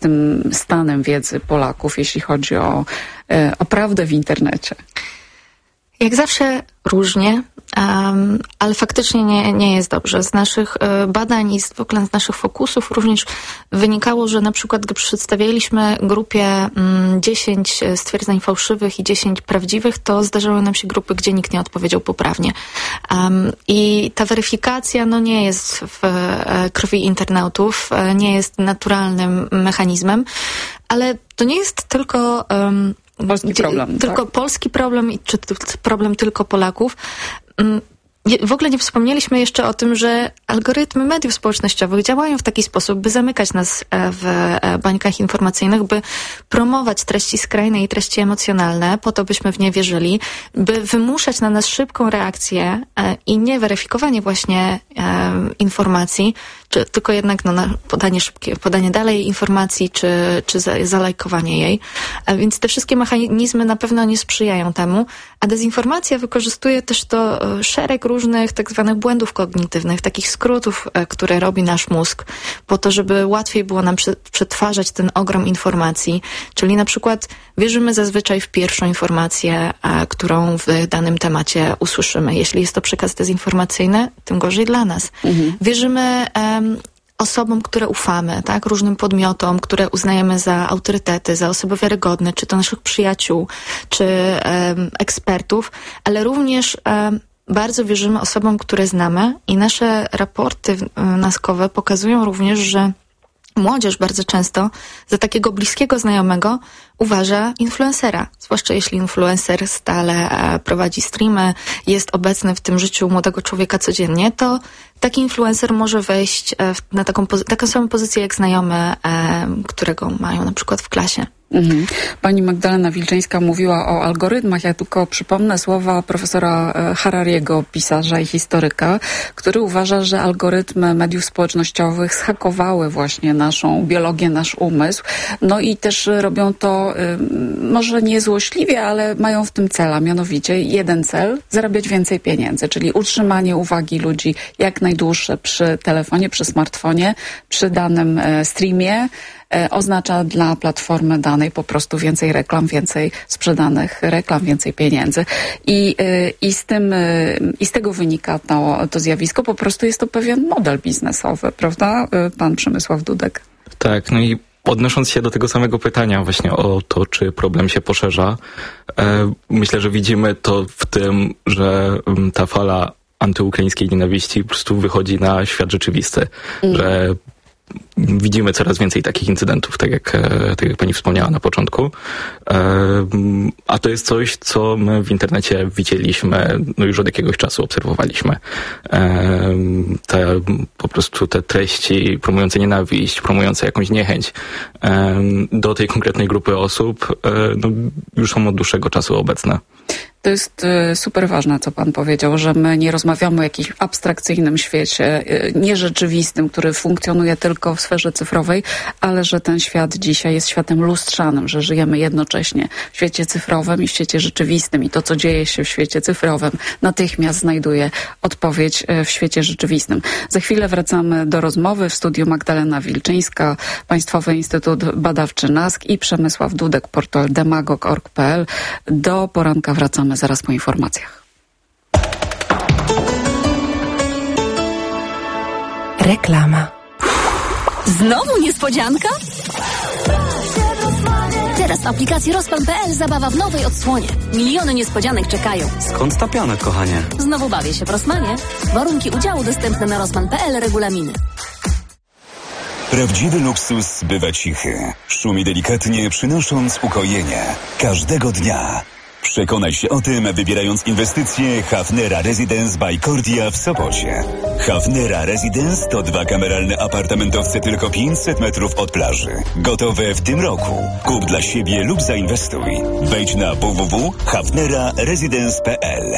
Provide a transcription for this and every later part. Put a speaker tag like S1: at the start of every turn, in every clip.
S1: tym stanem wiedzy Polaków, jeśli chodzi o prawdę w internecie?
S2: Jak zawsze różnie, ale faktycznie nie jest dobrze. Z naszych badań i w ogóle z naszych fokusów również wynikało, że na przykład gdy przedstawialiśmy grupie 10 stwierdzeń fałszywych i 10 prawdziwych, to zdarzały nam się grupy, gdzie nikt nie odpowiedział poprawnie. I ta weryfikacja nie jest w krwi internautów, nie jest naturalnym mechanizmem, ale to nie jest tylko
S1: polski problem,
S2: tylko polski problem, czy problem tylko Polaków. W ogóle nie wspomnieliśmy jeszcze o tym, że algorytmy mediów społecznościowych działają w taki sposób, by zamykać nas w bańkach informacyjnych, by promować treści skrajne i treści emocjonalne, po to byśmy w nie wierzyli, by wymuszać na nas szybką reakcję i nie weryfikowanie właśnie informacji, czy tylko jednak na podanie dalej informacji, czy zalajkowanie jej. Więc te wszystkie mechanizmy na pewno nie sprzyjają temu, a dezinformacja wykorzystuje też to szereg różnych tak zwanych błędów kognitywnych, takich skrótów, które robi nasz mózg, po to, żeby łatwiej było nam przetwarzać ten ogrom informacji. Czyli na przykład wierzymy zazwyczaj w pierwszą informację, którą w danym temacie usłyszymy. Jeśli jest to przekaz dezinformacyjny, tym gorzej dla nas. Wierzymy osobom, które ufamy, tak? Różnym podmiotom, które uznajemy za autorytety, za osoby wiarygodne, czy to naszych przyjaciół, czy ekspertów, ale również bardzo wierzymy osobom, które znamy i nasze raporty naskowe pokazują również, że młodzież bardzo często za takiego bliskiego znajomego uważa influencera. Zwłaszcza jeśli influencer stale prowadzi streamy, jest obecny w tym życiu młodego człowieka codziennie, to taki influencer może wejść na taką samą pozycję jak znajomy, którego mają na przykład w klasie.
S1: Pani Magdalena Wilczyńska mówiła o algorytmach. Ja tylko przypomnę słowa profesora Harariego, pisarza i historyka, który uważa, że algorytmy mediów społecznościowych zhakowały właśnie naszą biologię, nasz umysł. No i też robią to może nie złośliwie, ale mają w tym cel, a mianowicie jeden cel, zarabiać więcej pieniędzy, czyli utrzymanie uwagi ludzi jak najdłuższe przy telefonie, przy smartfonie, przy danym streamie. Oznacza dla platformy danej po prostu więcej reklam, więcej sprzedanych reklam, więcej pieniędzy. I z tego wynika to zjawisko. Po prostu jest to pewien model biznesowy, prawda? Pan Przemysław Dudek.
S3: Tak, no i odnosząc się do tego samego pytania właśnie o to, czy problem się poszerza, myślę, że widzimy to w tym, że ta fala antyukraińskiej nienawiści po prostu wychodzi na świat rzeczywisty, że widzimy coraz więcej takich incydentów, tak jak pani wspomniała na początku. A to jest coś, co my w internecie widzieliśmy, już od jakiegoś czasu obserwowaliśmy. Po prostu te treści promujące nienawiść, promujące jakąś niechęć do tej konkretnej grupy osób, już są od dłuższego czasu obecne.
S1: To jest super ważne, co pan powiedział, że my nie rozmawiamy o jakimś abstrakcyjnym świecie, nierzeczywistym, który funkcjonuje tylko w sferze cyfrowej, ale że ten świat dzisiaj jest światem lustrzanym, że żyjemy jednocześnie w świecie cyfrowym i w świecie rzeczywistym i to, co dzieje się w świecie cyfrowym, natychmiast znajduje odpowiedź w świecie rzeczywistym. Za chwilę wracamy do rozmowy. W studiu Magdalena Wilczyńska, Państwowy Instytut Badawczy NASK i Przemysław Dudek, portal demagog.org.pl. Do poranka wracamy zaraz po informacjach.
S4: Reklama.
S5: Znowu niespodzianka? Teraz w aplikacji Rosman.pl zabawa w nowej odsłonie. Miliony niespodzianek czekają.
S6: Skąd ta piana, kochanie?
S5: Znowu bawię się w Rosmanie. Warunki udziału dostępne na Rosman.pl, regulaminy.
S7: Prawdziwy luksus bywa cichy. Szumi delikatnie, przynosząc ukojenie. Każdego dnia. Przekonaj się o tym, wybierając inwestycje Hafnera Residence by Cordia w Sopocie. Hafnera Residence to 2 kameralne apartamentowce tylko 500 metrów od plaży. Gotowe w tym roku. Kup dla siebie lub zainwestuj. Wejdź na www.hafneraresidence.pl.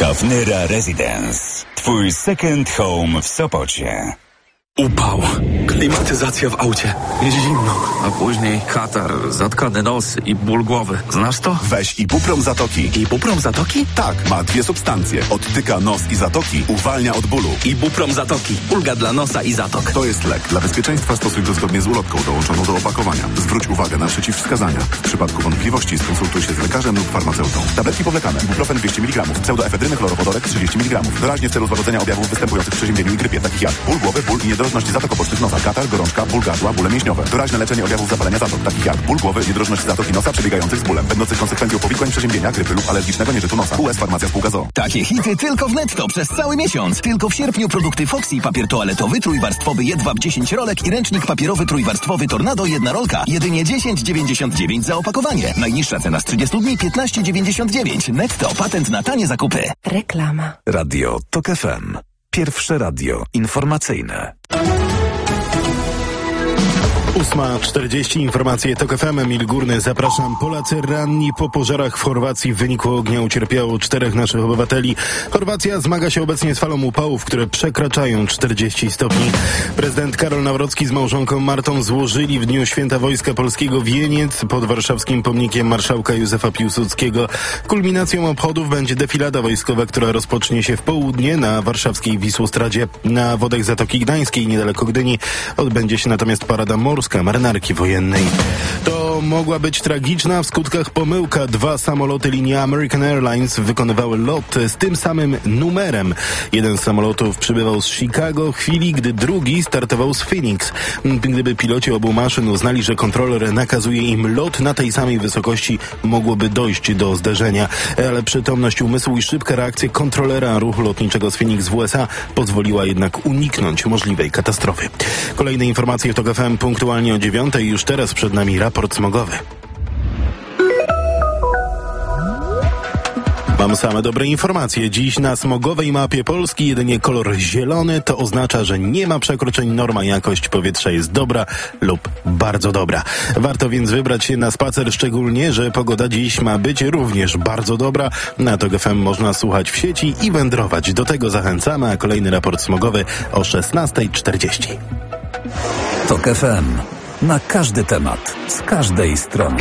S7: Hafnera Residence. Twój second home w Sopocie.
S6: Upał, Klimatyzacja w aucie. Jest zimno.
S8: A później katar, zatkany nos i ból głowy. Znasz to?
S9: Weź Ibuprom Zatoki.
S6: Ibuprom Zatoki?
S9: Tak, ma 2 substancje. Odtyka nos i zatoki, uwalnia od bólu.
S6: Ibuprom Zatoki. Ulga dla nosa i zatok.
S9: To jest lek. Dla bezpieczeństwa stosuj go zgodnie z ulotką dołączoną do opakowania. Zwróć uwagę na przeciwwskazania. W przypadku wątpliwości skonsultuj się z lekarzem lub farmaceutą. Tabletki powlekane. Ibuprofen 200 mg. Pseudoefedryny chlorowodorek 30 mg. Doraźnie w celu złagodzenia objawów występujących w przeziębieniu i grypie, takich jak ból głowy, ból i niedrożność zatok obocznych nosa, katar, gorączka, ból gardła, bóle mięśniowe. Doraźne leczenie objawów zapalenia zatok, takich jak ból głowy, niedrożność zatoki nosa przebiegających z bólem, będących konsekwencją powikłań przeziębienia, grypy lub alergicznego nieżytu nosa. US Farmacja Spółka ZOO.
S10: Takie hity tylko w Netto przez cały miesiąc. Tylko w sierpniu produkty Foxy, papier toaletowy, trójwarstwowy Jedwab 10 rolek i ręcznik papierowy trójwarstwowy Tornado 1 rolka. Jedynie 10,99 za opakowanie. Najniższa cena z 30 dni 15,99. Netto, patent na tanie zakupy.
S4: Reklama.
S11: Radio TOK FM. Pierwsze radio informacyjne.
S12: 8:40, informacje TOK FM, Emil Górny, zapraszam. Polacy ranni po pożarach w Chorwacji. W wyniku ognia ucierpiało 4 naszych obywateli. Chorwacja zmaga się obecnie z falą upałów, które przekraczają 40 stopni. Prezydent Karol Nawrocki z małżonką Martą złożyli w dniu Święta Wojska Polskiego wieniec pod warszawskim pomnikiem marszałka Józefa Piłsudskiego. Kulminacją obchodów będzie defilada wojskowa, która rozpocznie się w południe na warszawskiej Wisłostradzie. Na wodach Zatoki Gdańskiej, niedaleko Gdyni, odbędzie się natomiast parada morska marynarki wojennej. To mogła być tragiczna w skutkach pomyłka. 2 samoloty linii American Airlines wykonywały lot z tym samym numerem. Jeden z samolotów przybywał z Chicago w chwili, gdy drugi startował z Phoenix. Gdyby piloci obu maszyn uznali, że kontroler nakazuje im lot na tej samej wysokości, mogłoby dojść do zderzenia. Ale przytomność umysłu i szybka reakcja kontrolera ruchu lotniczego z Phoenix w USA pozwoliła jednak uniknąć możliwej katastrofy. Kolejne informacje w TOK FM punktualnie o 9:00. Już teraz przed nami raport smogowy. Mam same dobre informacje. Dziś na smogowej mapie Polski jedynie kolor zielony. To oznacza, że nie ma przekroczeń norm, a jakość powietrza jest dobra lub bardzo dobra. Warto więc wybrać się na spacer, szczególnie, że pogoda dziś ma być również bardzo dobra. Na TOK FM można słuchać w sieci i wędrować. Do tego zachęcamy, a kolejny raport smogowy o 16:40.
S11: TOK FM. Na każdy temat, z każdej strony.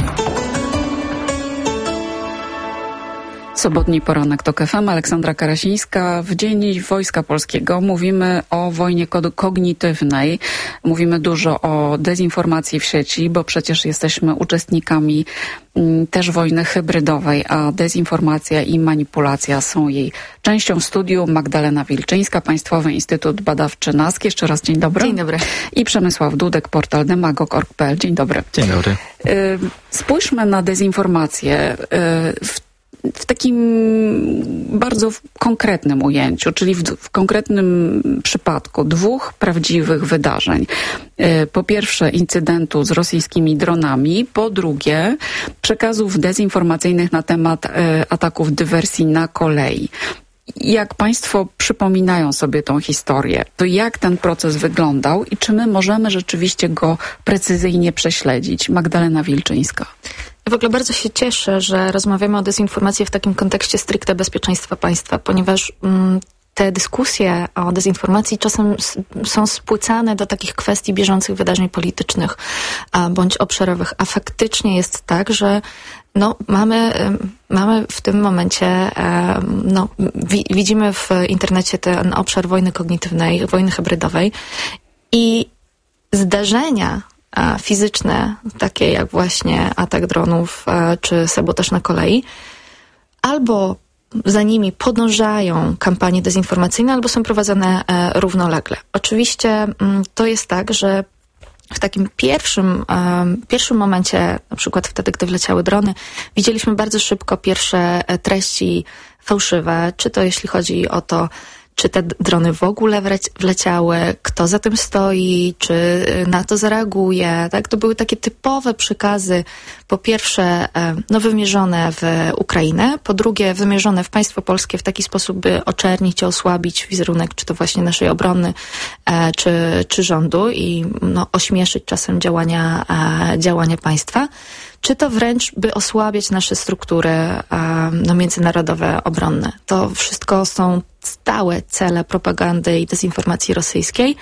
S1: Sobotni poranek TOK FM, Aleksandra Karasińska. W Dzień Wojska Polskiego mówimy o wojnie kognitywnej. Mówimy dużo o dezinformacji w sieci, bo przecież jesteśmy uczestnikami też wojny hybrydowej, a dezinformacja i manipulacja są jej częścią. W studiu Magdalena Wilczyńska, Państwowy Instytut Badawczy NASK. Jeszcze raz dzień dobry.
S2: Dzień dobry.
S1: I Przemysław Dudek, portal demagog.org.pl. Dzień dobry.
S3: Dzień dobry.
S1: Spójrzmy na dezinformację w takim bardzo konkretnym ujęciu, czyli w konkretnym przypadku 2 prawdziwych wydarzeń. Po pierwsze incydentu z rosyjskimi dronami, po drugie przekazów dezinformacyjnych na temat ataków dywersji na kolei. Jak Państwo przypominają sobie tą historię, to jak ten proces wyglądał i czy my możemy rzeczywiście go precyzyjnie prześledzić? Magdalena Wilczyńska.
S2: Ja w ogóle bardzo się cieszę, że rozmawiamy o dezinformacji w takim kontekście stricte bezpieczeństwa państwa, ponieważ te dyskusje o dezinformacji czasem są spłycane do takich kwestii bieżących wydarzeń politycznych bądź obszarowych, a faktycznie jest tak, że mamy w tym momencie, widzimy w internecie ten obszar wojny kognitywnej, wojny hybrydowej i zdarzenia fizyczne, takie jak właśnie atak dronów czy sabotaż na kolei, albo za nimi podążają kampanie dezinformacyjne, albo są prowadzone równolegle. Oczywiście to jest tak, że w takim pierwszym momencie, na przykład wtedy, gdy wleciały drony, widzieliśmy bardzo szybko pierwsze treści fałszywe, czy to jeśli chodzi o to, czy te drony w ogóle wleciały, kto za tym stoi, czy na to zareaguje. Tak? To były takie typowe przekazy, po pierwsze wymierzone w Ukrainę, po drugie wymierzone w państwo polskie w taki sposób, by oczernić, osłabić wizerunek, czy to właśnie naszej obrony, czy rządu i ośmieszyć czasem działania państwa, czy to wręcz, by osłabiać nasze struktury międzynarodowe, obronne. To wszystko są stałe cele propagandy i dezinformacji rosyjskiej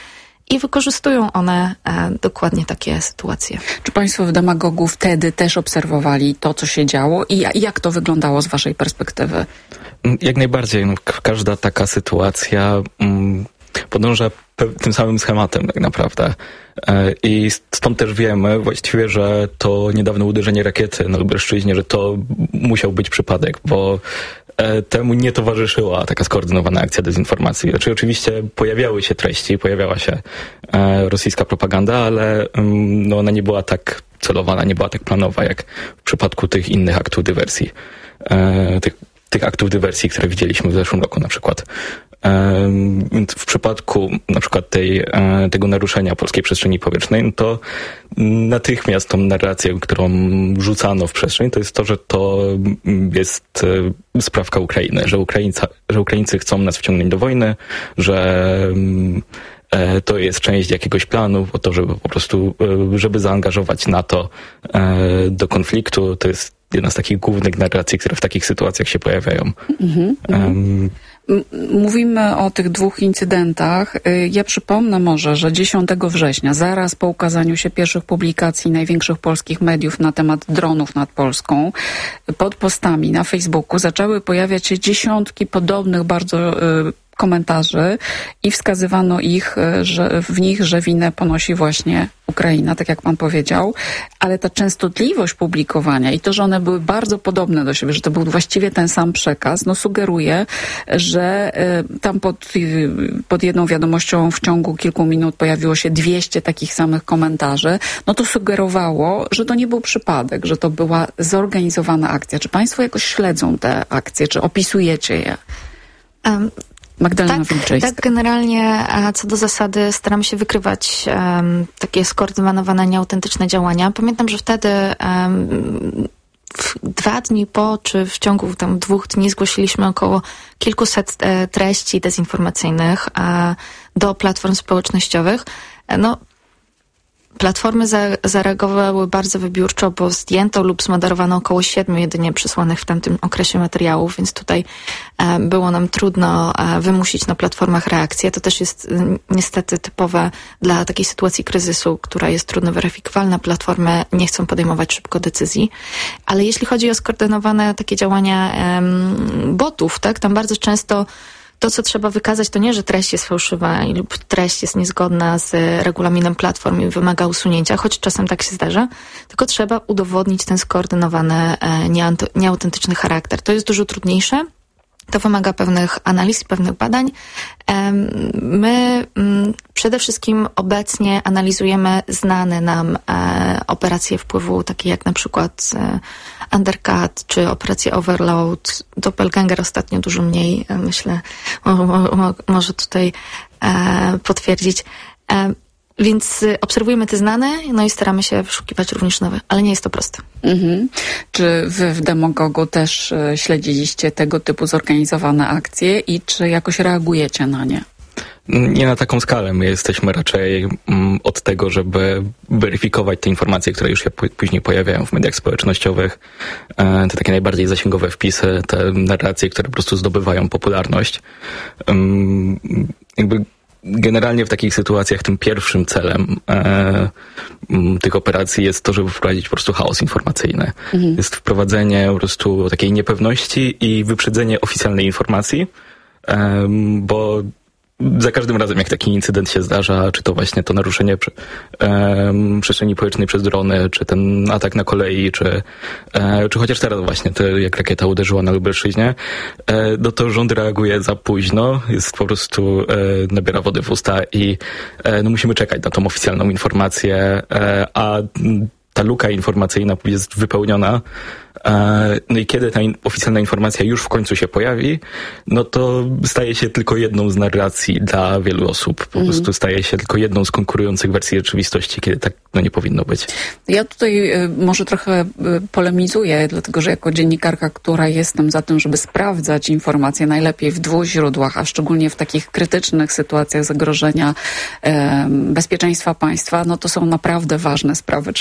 S2: i wykorzystują one dokładnie takie sytuacje.
S1: Czy państwo w Demagogu wtedy też obserwowali to, co się działo i jak to wyglądało z waszej perspektywy?
S3: Jak najbardziej. Każda taka sytuacja podąża tym samym schematem tak naprawdę. I stąd też wiemy właściwie, że to niedawne uderzenie rakiety na Lubelszczyźnie, że to musiał być przypadek, bo temu nie towarzyszyła taka skoordynowana akcja dezinformacji. Znaczy oczywiście pojawiały się treści, pojawiała się rosyjska propaganda, ale ona nie była tak celowana, nie była tak planowa, jak w przypadku tych innych aktów dywersji. Tych aktów dywersji, które widzieliśmy w zeszłym roku na przykład. W przypadku na przykład tego naruszenia polskiej przestrzeni powietrznej, to natychmiast tą narrację, którą rzucano w przestrzeń, to jest to, że to jest sprawka Ukrainy, że Ukraińcy chcą nas wciągnąć do wojny, że to jest część jakiegoś planu, o to, żeby po prostu, żeby zaangażować NATO do konfliktu. To jest jedna z takich głównych narracji, które w takich sytuacjach się pojawiają.
S1: Mówimy o tych dwóch incydentach. Ja przypomnę może, że 10 września, zaraz po ukazaniu się pierwszych publikacji największych polskich mediów na temat dronów nad Polską, pod postami na Facebooku zaczęły pojawiać się dziesiątki podobnych bardzo komentarzy i wskazywano w nich, że winę ponosi właśnie Ukraina, tak jak pan powiedział, ale ta częstotliwość publikowania i to, że one były bardzo podobne do siebie, że to był właściwie ten sam przekaz, sugeruje, że tam pod jedną wiadomością w ciągu kilku minut pojawiło się 200 takich samych komentarzy, to sugerowało, że to nie był przypadek, że to była zorganizowana akcja. Czy państwo jakoś śledzą te akcje, czy opisujecie je? Magdalena Wilczyńska.
S2: Tak, generalnie co do zasady staramy się wykrywać takie skoordynowane, nieautentyczne działania. Pamiętam, że wtedy 2 dni po, czy w ciągu 2 dni zgłosiliśmy około kilkuset treści dezinformacyjnych do platform społecznościowych. Platformy zareagowały bardzo wybiórczo, bo zdjęto lub zmoderowano około 7 jedynie przesłanych w tamtym okresie materiałów, więc tutaj było nam trudno wymusić na platformach reakcję. To też jest niestety typowe dla takiej sytuacji kryzysu, która jest trudno weryfikowalna. Platformy nie chcą podejmować szybko decyzji. Ale jeśli chodzi o skoordynowane takie działania botów, tak, tam bardzo często to, co trzeba wykazać, to nie, że treść jest fałszywa lub treść jest niezgodna z regulaminem platform i wymaga usunięcia, choć czasem tak się zdarza, tylko trzeba udowodnić ten skoordynowany, nieautentyczny charakter. To jest dużo trudniejsze. To wymaga pewnych analiz, pewnych badań. My przede wszystkim obecnie analizujemy znane nam operacje wpływu, takie jak na przykład Undercut czy operację Overload. Doppelganger ostatnio dużo mniej, myślę, może tutaj potwierdzić. Więc obserwujemy te znane, i staramy się wyszukiwać również nowe, ale nie jest to proste.
S1: Czy wy w Demagogu też śledziliście tego typu zorganizowane akcje i czy jakoś reagujecie na nie?
S3: Nie na taką skalę. My jesteśmy raczej od tego, żeby weryfikować te informacje, które już się później pojawiają w mediach społecznościowych. Te takie najbardziej zasięgowe wpisy, te narracje, które po prostu zdobywają popularność. Generalnie w takich sytuacjach tym pierwszym celem tych operacji jest to, żeby wprowadzić po prostu chaos informacyjny. Jest wprowadzenie po prostu takiej niepewności i wyprzedzenie oficjalnej informacji, bo za każdym razem, jak taki incydent się zdarza, czy to właśnie to naruszenie przestrzeni powietrznej przez drony, czy ten atak na kolei, czy chociaż teraz właśnie, jak rakieta uderzyła na Lubelszczyźnie, to rząd reaguje za późno, jest po prostu nabiera wody w usta i musimy czekać na tą oficjalną informację, a ta luka informacyjna jest wypełniona. I kiedy ta oficjalna informacja już w końcu się pojawi, to staje się tylko jedną z narracji dla wielu osób. Po prostu staje się tylko jedną z konkurujących wersji rzeczywistości, kiedy tak nie powinno być.
S1: Ja tutaj może trochę polemizuję, dlatego że jako dziennikarka, która jestem za tym, żeby sprawdzać informacje najlepiej w 2 źródłach, a szczególnie w takich krytycznych sytuacjach zagrożenia bezpieczeństwa państwa, to są naprawdę ważne sprawy. Trzeba je sprawdzić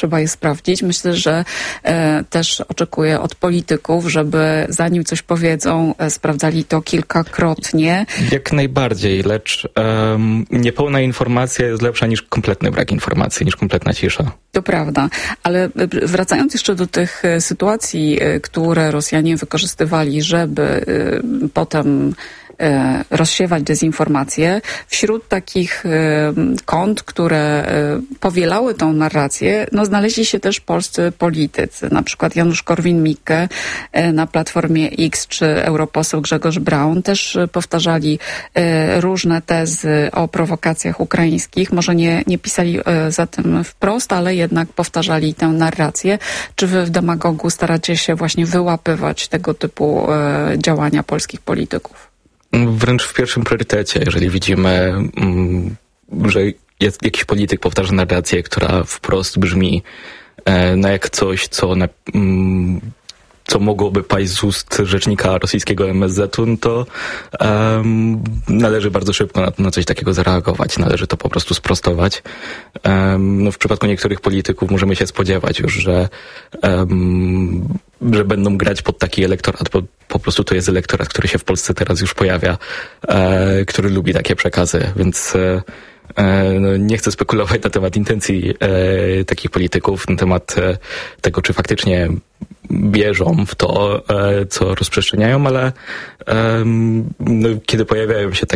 S1: sprawdzić. Myślę, że też oczekuję od polityków, żeby zanim coś powiedzą, sprawdzali to kilkakrotnie.
S3: Jak najbardziej, lecz niepełna informacja jest lepsza niż kompletny brak informacji, niż kompletna cisza.
S1: To prawda, ale wracając jeszcze do tych sytuacji, które Rosjanie wykorzystywali, żeby potem rozsiewać dezinformację. Wśród takich kont, które powielały tą narrację, znaleźli się też polscy politycy. Na przykład Janusz Korwin-Mikke na Platformie X czy europoseł Grzegorz Braun też powtarzali różne tezy o prowokacjach ukraińskich. Może nie pisali za tym wprost, ale jednak powtarzali tę narrację. Czy wy w Demagogu staracie się właśnie wyłapywać tego typu działania polskich polityków?
S3: Wręcz w pierwszym priorytecie, jeżeli widzimy, że jakiś polityk powtarza narrację, która wprost brzmi jak coś, co mogłoby paść z ust rzecznika rosyjskiego MSZ-u, to należy bardzo szybko na coś takiego zareagować. Należy to po prostu sprostować. W przypadku niektórych polityków możemy się spodziewać już, że będą grać pod taki elektorat, bo po prostu to jest elektorat, który się w Polsce teraz już pojawia, który lubi takie przekazy, więc nie chcę spekulować na temat intencji takich polityków, na temat tego, czy faktycznie wierzą w to, co rozprzestrzeniają, ale kiedy pojawiają się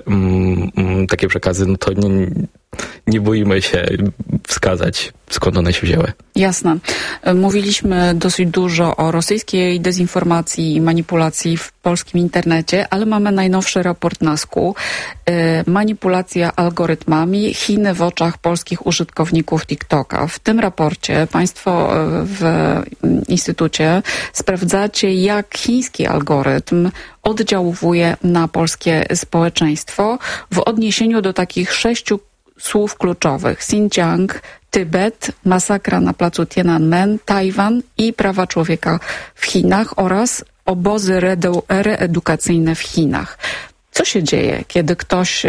S3: takie przekazy, to nie boimy się wskazać, skąd one się wzięły.
S1: Jasne. Mówiliśmy dosyć dużo o rosyjskiej dezinformacji i manipulacji w polskim internecie, ale mamy najnowszy raport NASK-u. Manipulacja algorytmami, Chiny w oczach polskich użytkowników TikToka. W tym raporcie państwo w instytucie sprawdzacie, jak chiński algorytm oddziałuje na polskie społeczeństwo w odniesieniu do takich 6 słów kluczowych: Xinjiang, Tybet, masakra na placu Tiananmen, Tajwan i prawa człowieka w Chinach oraz obozy reedukacyjne w Chinach. Co się dzieje, kiedy ktoś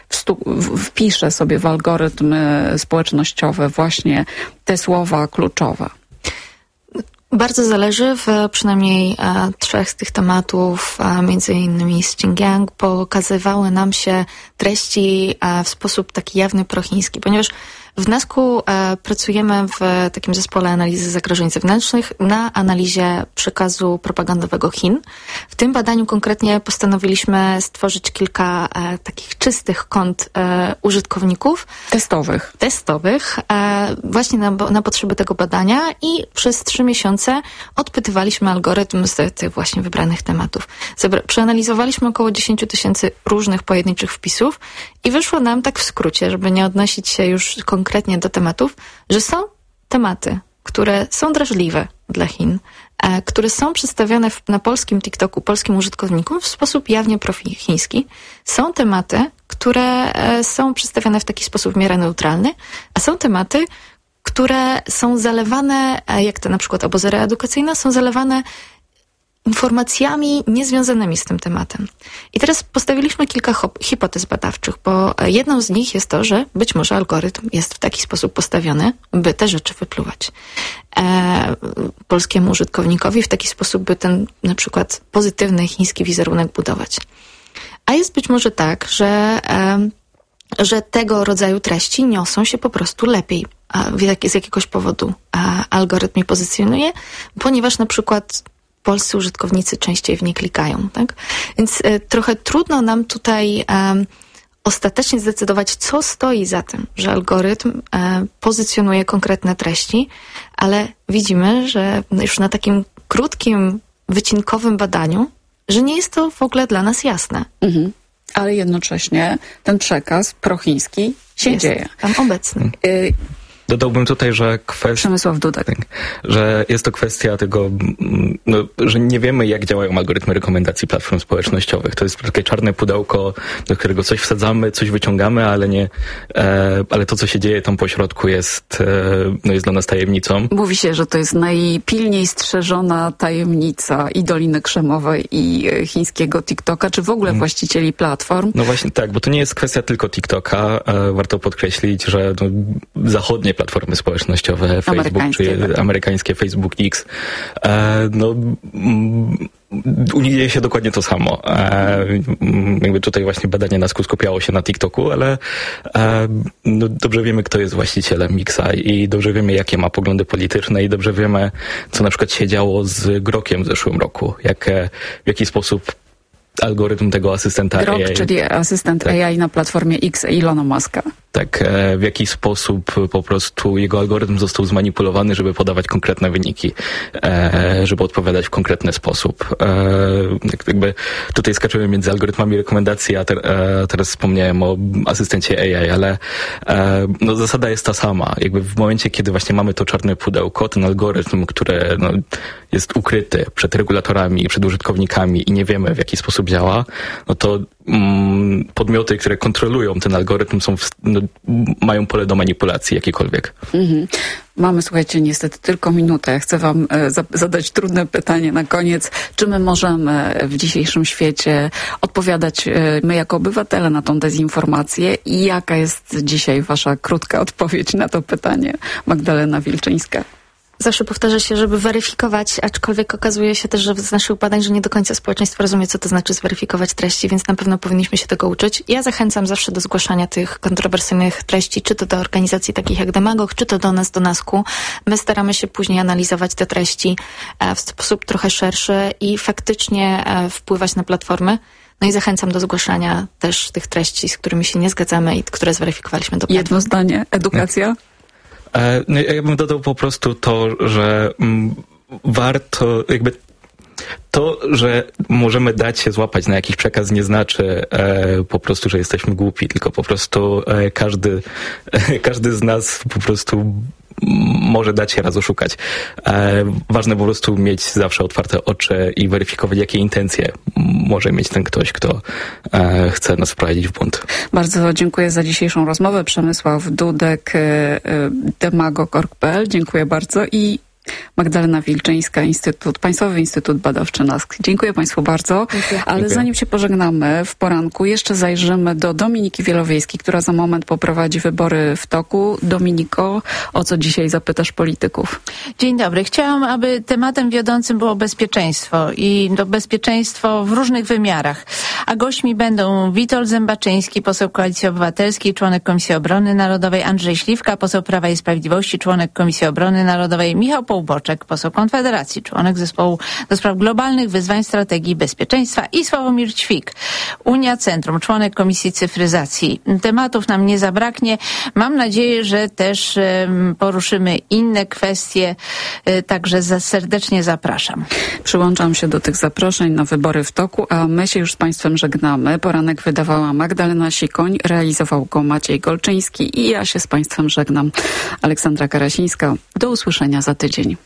S1: wpisze sobie w algorytm społecznościowy właśnie te słowa kluczowe?
S2: Bardzo zależy. W przynajmniej 3 z tych tematów, między innymi Xinjiang, pokazywały nam się treści w sposób taki jawny prochiński, ponieważ w NASK-u pracujemy w takim zespole analizy zagrożeń zewnętrznych na analizie przekazu propagandowego Chin. W tym badaniu konkretnie postanowiliśmy stworzyć kilka takich czystych kont użytkowników. Testowych, właśnie na potrzeby tego badania i przez 3 miesiące odpytywaliśmy algorytm z tych właśnie wybranych tematów. Przeanalizowaliśmy około 10 000 różnych pojedynczych wpisów i wyszło nam tak w skrócie, żeby nie odnosić się już konkretnie do tematów, że są tematy, które są drażliwe dla Chin, które są przedstawione na polskim TikToku, polskim użytkownikom w sposób jawnie prochiński. Są tematy, które są przedstawiane w taki sposób w miarę neutralny, a są tematy, które są zalewane, jak te na przykład obozy reedukacyjne, są zalewane informacjami niezwiązanymi z tym tematem. I teraz postawiliśmy kilka hipotez badawczych, bo jedną z nich jest to, że być może algorytm jest w taki sposób postawiony, by te rzeczy wypluwać polskiemu użytkownikowi, w taki sposób, by ten na przykład pozytywny chiński wizerunek budować. A jest być może tak, że tego rodzaju treści niosą się po prostu lepiej. Z jakiegoś powodu algorytm je pozycjonuje, ponieważ na przykład polscy użytkownicy częściej w nie klikają, tak? Więc trochę trudno nam tutaj ostatecznie zdecydować, co stoi za tym, że algorytm pozycjonuje konkretne treści, ale widzimy, że już na takim krótkim, wycinkowym badaniu, że nie jest to w ogóle dla nas jasne.
S1: Mhm. Ale jednocześnie ten przekaz prochiński się dzieje.
S2: Tam obecny.
S3: Dodałbym tutaj, że
S1: Przemysław Dudek.
S3: Że jest to kwestia tego, że nie wiemy, jak działają algorytmy rekomendacji platform społecznościowych. To jest takie czarne pudełko, do którego coś wsadzamy, coś wyciągamy, ale to, co się dzieje tam po środku jest dla nas tajemnicą.
S1: Mówi się, że to jest najpilniej strzeżona tajemnica i Doliny Krzemowej, i chińskiego TikToka, czy w ogóle właścicieli platform.
S3: No właśnie tak, bo to nie jest kwestia tylko TikToka. Warto podkreślić, że zachodnie platformy społecznościowe, Facebook czy amerykańskie Facebook X. U nich dzieje się dokładnie to samo. Jakby tutaj właśnie badanie NASK-u skupiało się na TikToku, ale dobrze wiemy, kto jest właścicielem Xa i dobrze wiemy, jakie ma poglądy polityczne i dobrze wiemy, co na przykład się działo z Grokiem w zeszłym roku. W jaki sposób algorytm tego asystenta
S1: Grok,
S3: AI...
S1: czyli asystent AI na platformie X Ilona Muska.
S3: Tak, w jaki sposób po prostu jego algorytm został zmanipulowany, żeby podawać konkretne wyniki, żeby odpowiadać w konkretny sposób. Jakby tutaj skaczemy między algorytmami rekomendacji, a teraz wspomniałem o asystencie AI, ale zasada jest ta sama. Jakby w momencie, kiedy właśnie mamy to czarne pudełko, ten algorytm, który jest ukryty przed regulatorami, przed użytkownikami i nie wiemy, w jaki sposób działa, to podmioty, które kontrolują ten algorytm mają pole do manipulacji jakiekolwiek.
S1: Mamy, słuchajcie, niestety tylko minutę. Ja chcę wam zadać trudne pytanie na koniec. Czy my możemy w dzisiejszym świecie odpowiadać, my jako obywatele, na tą dezinformację i jaka jest dzisiaj wasza krótka odpowiedź na to pytanie? Magdalena Wilczyńska.
S2: Zawsze powtarza się, żeby weryfikować, aczkolwiek okazuje się też, że z naszych badań, że nie do końca społeczeństwo rozumie, co to znaczy zweryfikować treści, więc na pewno powinniśmy się tego uczyć. Ja zachęcam zawsze do zgłaszania tych kontrowersyjnych treści, czy to do organizacji takich jak Demagog, czy to do nas, do NASK-u. My staramy się później analizować te treści w sposób trochę szerszy i faktycznie wpływać na platformy. No i zachęcam do zgłaszania też tych treści, z którymi się nie zgadzamy i które zweryfikowaliśmy do platformy.
S1: Jedno zdanie, edukacja?
S3: Ja bym dodał po prostu to, że warto to, że możemy dać się złapać na jakiś przekaz, nie znaczy po prostu, że jesteśmy głupi, tylko po prostu każdy z nas po prostu może dać się raz oszukać. Ważne po prostu mieć zawsze otwarte oczy i weryfikować, jakie intencje może mieć ten ktoś, kto chce nas wprowadzić w błąd. Bardzo
S1: dziękuję za dzisiejszą rozmowę. Przemysław Dudek, demagog.org.pl. Dziękuję bardzo i Magdalena Wilczyńska, Państwowy Instytut Badawczy NASK. Dziękuję Państwu bardzo. Ale zanim się pożegnamy w poranku, jeszcze zajrzymy do Dominiki Wielowiejskiej, która za moment poprowadzi wybory w toku. Dominiko, o co dzisiaj zapytasz polityków?
S13: Dzień dobry. Chciałam, aby tematem wiodącym było bezpieczeństwo i to bezpieczeństwo w różnych wymiarach. A gośćmi będą Witold Zębaczyński, poseł Koalicji Obywatelskiej, członek Komisji Obrony Narodowej, Andrzej Śliwka, poseł Prawa i Sprawiedliwości, członek Komisji Obrony Narodowej, Michał Połboczek, poseł Konfederacji, członek Zespołu do Spraw Globalnych Wyzwań Strategii Bezpieczeństwa i Sławomir Ćwik, Unia Centrum, członek Komisji Cyfryzacji. Tematów nam nie zabraknie. Mam nadzieję, że też poruszymy inne kwestie, także serdecznie zapraszam.
S1: Przyłączam się do tych zaproszeń na wybory w toku, a my się już z Państwem żegnamy. Poranek wydawała Magdalena Sikoń, realizował go Maciej Golczyński i ja się z Państwem żegnam. Aleksandra Karasińska. Do usłyszenia za tydzień.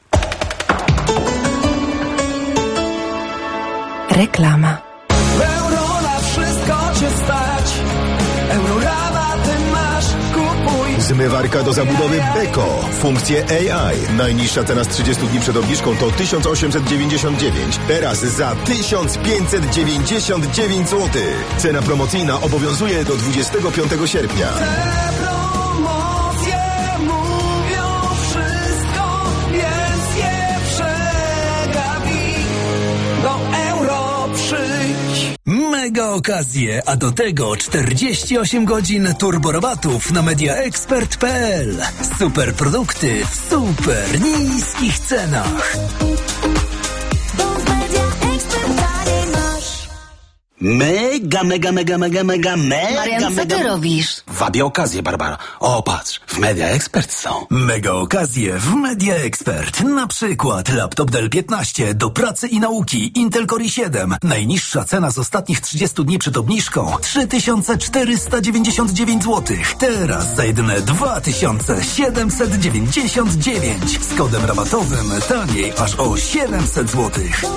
S4: Reklama.
S14: Euro na wszystko cię stać. Eurorabaty masz, kupuj.
S15: Zmywarka do zabudowy Beko. Funkcje AI. Najniższa cena z 30 dni przed obniżką to 1899. Teraz za 1599 zł. Cena promocyjna obowiązuje do 25 sierpnia.
S10: Mega okazje, a do tego 48 godzin turborabatów na mediaexpert.pl. Super produkty w super niskich cenach.
S16: Mega.
S5: Marian, co ty robisz?
S16: Wabię okazję, Barbara. O, patrz, w Media Expert są.
S10: Mega okazje w Media Expert. Na przykład laptop Dell 15 do pracy i nauki Intel Core i7. Najniższa cena z ostatnich 30 dni przed obniżką 3499 zł. Teraz za jedyne 2799. Z kodem rabatowym taniej aż o 700 zł.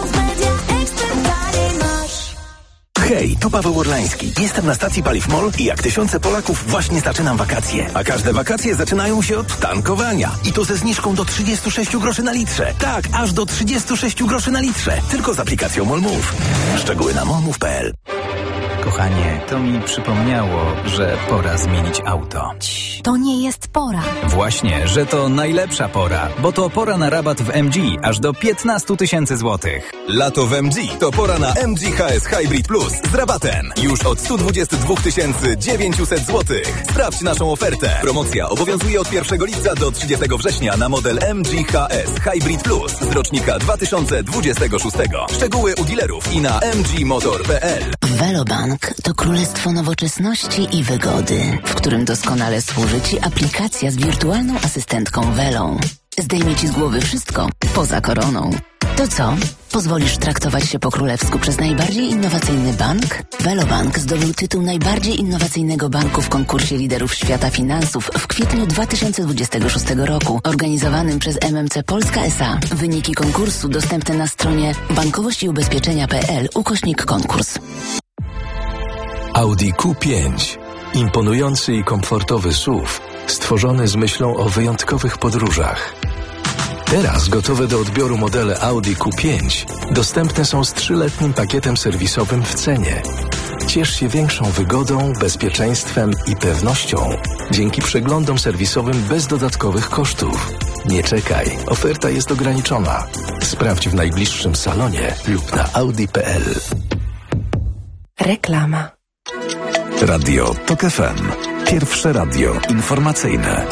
S10: Hej, tu Paweł Orlański. Jestem na stacji Paliw MOL i jak tysiące Polaków właśnie zaczynam wakacje. A każde wakacje zaczynają się od tankowania. I to ze zniżką do 36 groszy na litrze. Tak, aż do 36 groszy na litrze. Tylko z aplikacją MOL Move. Szczegóły na molmove.pl.
S17: Kochanie, to mi przypomniało, że pora zmienić auto.
S5: To nie jest pora.
S17: Właśnie, że to najlepsza pora, bo to pora na rabat w MG aż do 15 000 złotych.
S10: Lato w MG to pora na MG HS Hybrid Plus z rabatem. Już od 122 900 zł. Sprawdź naszą ofertę. Promocja obowiązuje od 1 lipca do 30 września na model MG HS Hybrid Plus z rocznika 2026. Szczegóły u dealerów i na mgmotor.pl.
S18: Velobank to królestwo nowoczesności i wygody, w którym doskonale służy Ci aplikacja z wirtualną asystentką Velą. Zdejmie Ci z głowy wszystko poza koroną. To co? Pozwolisz traktować się po królewsku przez najbardziej innowacyjny bank? Velobank zdobył tytuł najbardziej innowacyjnego banku w konkursie liderów świata finansów w kwietniu 2026 roku, organizowanym przez MMC Polska S.A. Wyniki konkursu dostępne na stronie bankowościubezpieczenia.pl/konkurs.
S19: Audi Q5. Imponujący i komfortowy SUV, stworzony z myślą o wyjątkowych podróżach. Teraz gotowe do odbioru modele Audi Q5 dostępne są z 3-letnim pakietem serwisowym w cenie. Ciesz się większą wygodą, bezpieczeństwem i pewnością dzięki przeglądom serwisowym bez dodatkowych kosztów. Nie czekaj, oferta jest ograniczona. Sprawdź w najbliższym salonie lub na audi.pl.
S4: Reklama.
S11: Radio TOK FM. Pierwsze radio informacyjne.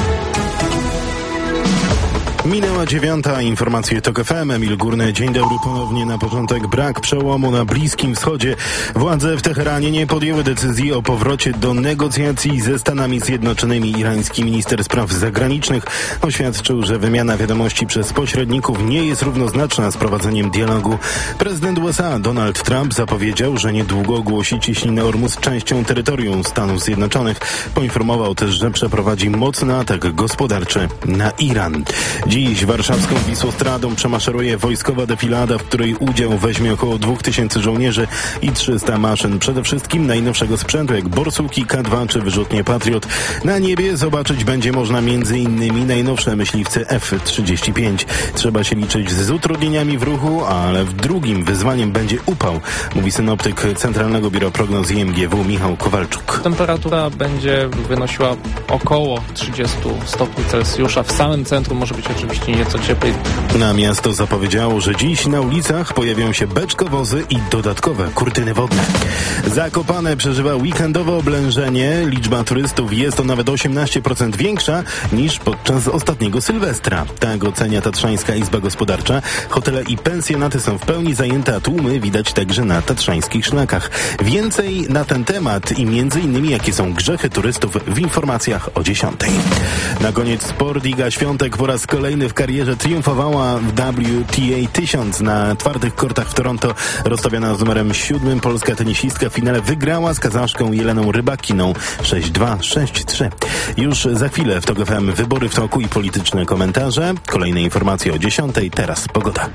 S12: Minęła 9. Informacje TOK FM. Emil Górny. Dzień dobry ponownie. Na początek brak przełomu na Bliskim Wschodzie. Władze w Teheranie nie podjęły decyzji o powrocie do negocjacji ze Stanami Zjednoczonymi. Irański minister spraw zagranicznych oświadczył, że wymiana wiadomości przez pośredników nie jest równoznaczna z prowadzeniem dialogu. Prezydent USA Donald Trump zapowiedział, że niedługo ogłosi cieśninę Ormus częścią terytorium Stanów Zjednoczonych. Poinformował też, że przeprowadzi mocny atak gospodarczy na Iran. Dziś warszawską Wisłostradą przemaszeruje wojskowa defilada, w której udział weźmie około 2000 żołnierzy i 300 maszyn. Przede wszystkim najnowszego sprzętu, jak borsuki K2 czy wyrzutnie Patriot. Na niebie zobaczyć będzie można m.in. najnowsze myśliwce F-35. Trzeba się liczyć z utrudnieniami w ruchu, ale drugim wyzwaniem będzie upał, mówi synoptyk Centralnego Biura Prognoz IMGW Michał Kowalczuk.
S20: Temperatura będzie wynosiła około 30 stopni Celsjusza. W samym centrum może być oczywiście nieco cieplej.
S12: Na miasto zapowiedziało, że dziś na ulicach pojawią się beczkowozy i dodatkowe kurtyny wodne. Zakopane przeżywa weekendowe oblężenie. Liczba turystów jest o nawet 18% większa niż podczas ostatniego Sylwestra. Tak ocenia Tatrzańska Izba Gospodarcza. Hotele i pensjonaty są w pełni zajęte, a tłumy widać także na tatrzańskich szlakach. Więcej na ten temat i m.in. jakie są grzechy turystów w informacjach o 10. Na koniec sport. Iga Świątek po raz kolejny w karierze triumfowała w WTA 1000 na twardych kortach w Toronto. Rozstawiona z numerem 7 polska tenisistka w finale wygrała z Kazaszką Jeleną Rybakiną 6-2, 6-3. Już za chwilę w TOK FM wybory w toku i polityczne komentarze. Kolejne informacje o 10. Teraz pogoda.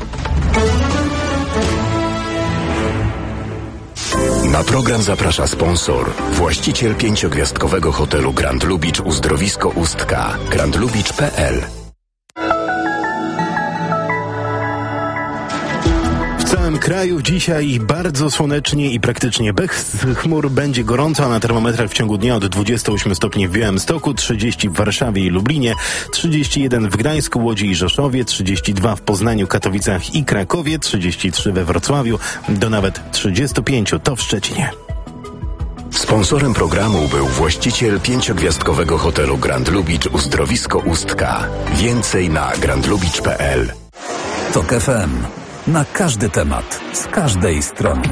S21: Na program zaprasza sponsor, właściciel 5-gwiazdkowego hotelu Grand Lubicz Uzdrowisko Ustka, grandlubicz.pl.
S12: W całym kraju dzisiaj bardzo słonecznie i praktycznie bez chmur. Będzie gorąco, a na termometrach w ciągu dnia od 28 stopni w Białymstoku, 30 w Warszawie i Lublinie, 31 w Gdańsku, Łodzi i Rzeszowie, 32 w Poznaniu, Katowicach i Krakowie, 33 we Wrocławiu, do nawet 35 to w Szczecinie.
S21: Sponsorem programu był właściciel 5-gwiazdkowego hotelu Grand Lubicz Uzdrowisko Ustka. Więcej na grandlubicz.pl.
S11: TOK FM. Na każdy temat, z każdej strony.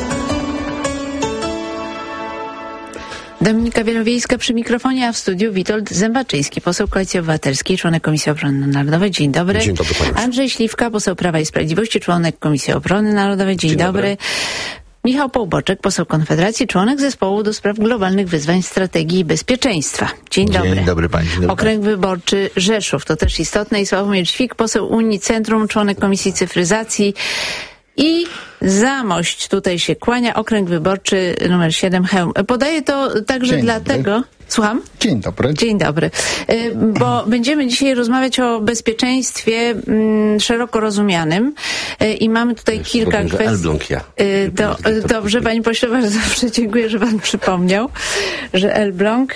S13: Dominika Wielowiejska przy mikrofonie, a w studiu Witold Zębaczyński, poseł Koalicji Obywatelskiej, członek Komisji Obrony Narodowej. Dzień dobry.
S22: Dzień dobry, panie.
S13: Andrzej Śliwka, poseł Prawa i Sprawiedliwości, członek Komisji Obrony Narodowej. Dzień dobry. Michał Połboczek, poseł Konfederacji, członek Zespołu do Spraw Globalnych Wyzwań Strategii i Bezpieczeństwa. Dzień dobry.
S22: Dzień dobry pani.
S13: Okręg Wyborczy Rzeszów, to też istotne. I Sławomir Ćwik, poseł Unii Centrum, członek Komisji Cyfryzacji. I Zamość tutaj się kłania, okręg wyborczy numer 7 Chełm. Podaję to także dlatego... Słucham?
S7: Dzień dobry.
S13: Dzień dobry. Bo będziemy dzisiaj rozmawiać o bezpieczeństwie szeroko rozumianym i mamy tutaj kilka kwestii.
S22: Elbląg ja.
S13: Dobrze, panie pośle, bardzo dziękuję, że pan przypomniał, że Elbląg.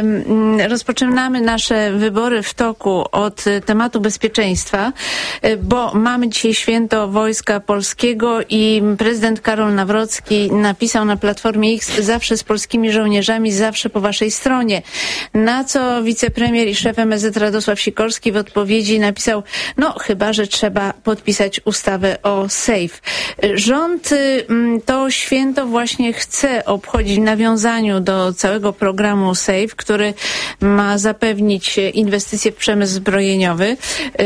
S13: Rozpoczynamy nasze wybory w toku od tematu bezpieczeństwa, bo mamy dzisiaj święto Wojska Polskiego i prezydent Karol Nawrocki napisał na Platformie X: zawsze z polskimi żołnierzami, zawsze po waszej stronie. Na co wicepremier i szef MSZ Radosław Sikorski w odpowiedzi napisał: no chyba, że trzeba podpisać ustawę o SAFE. Rząd to święto właśnie chce obchodzić w nawiązaniu do całego programu SAFE, który ma zapewnić inwestycje w przemysł zbrojeniowy.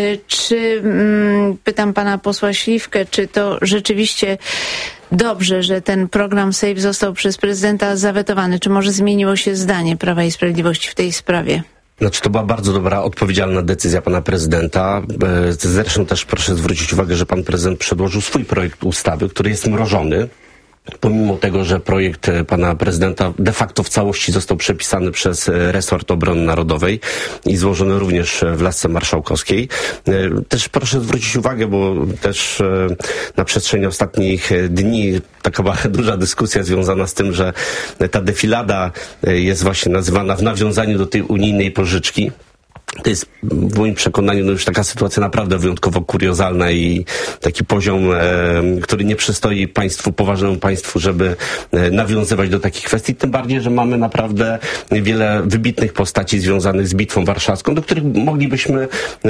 S13: Czy, pytam pana posła Śliwkę, czy to rzeczywiście dobrze, że ten program SAFE został przez prezydenta zawetowany? Czy może zmieniło się zdanie Prawa i Sprawiedliwości w tej sprawie?
S22: Znaczy, to była bardzo dobra, odpowiedzialna decyzja pana prezydenta. Zresztą też proszę zwrócić uwagę, że pan prezydent przedłożył swój projekt ustawy, który jest mrożony. Pomimo tego, że projekt pana prezydenta de facto w całości został przepisany przez resort obrony narodowej i złożony również w lasce marszałkowskiej. Też proszę zwrócić uwagę, bo też na przestrzeni ostatnich dni taka była duża dyskusja związana z tym, że ta defilada jest właśnie nazywana w nawiązaniu do tej unijnej pożyczki. To jest w moim przekonaniu już taka sytuacja naprawdę wyjątkowo kuriozalna i taki poziom, który nie przystoi państwu, poważnemu państwu, żeby nawiązywać do takich kwestii. Tym bardziej, że mamy naprawdę wiele wybitnych postaci związanych z Bitwą Warszawską, do których moglibyśmy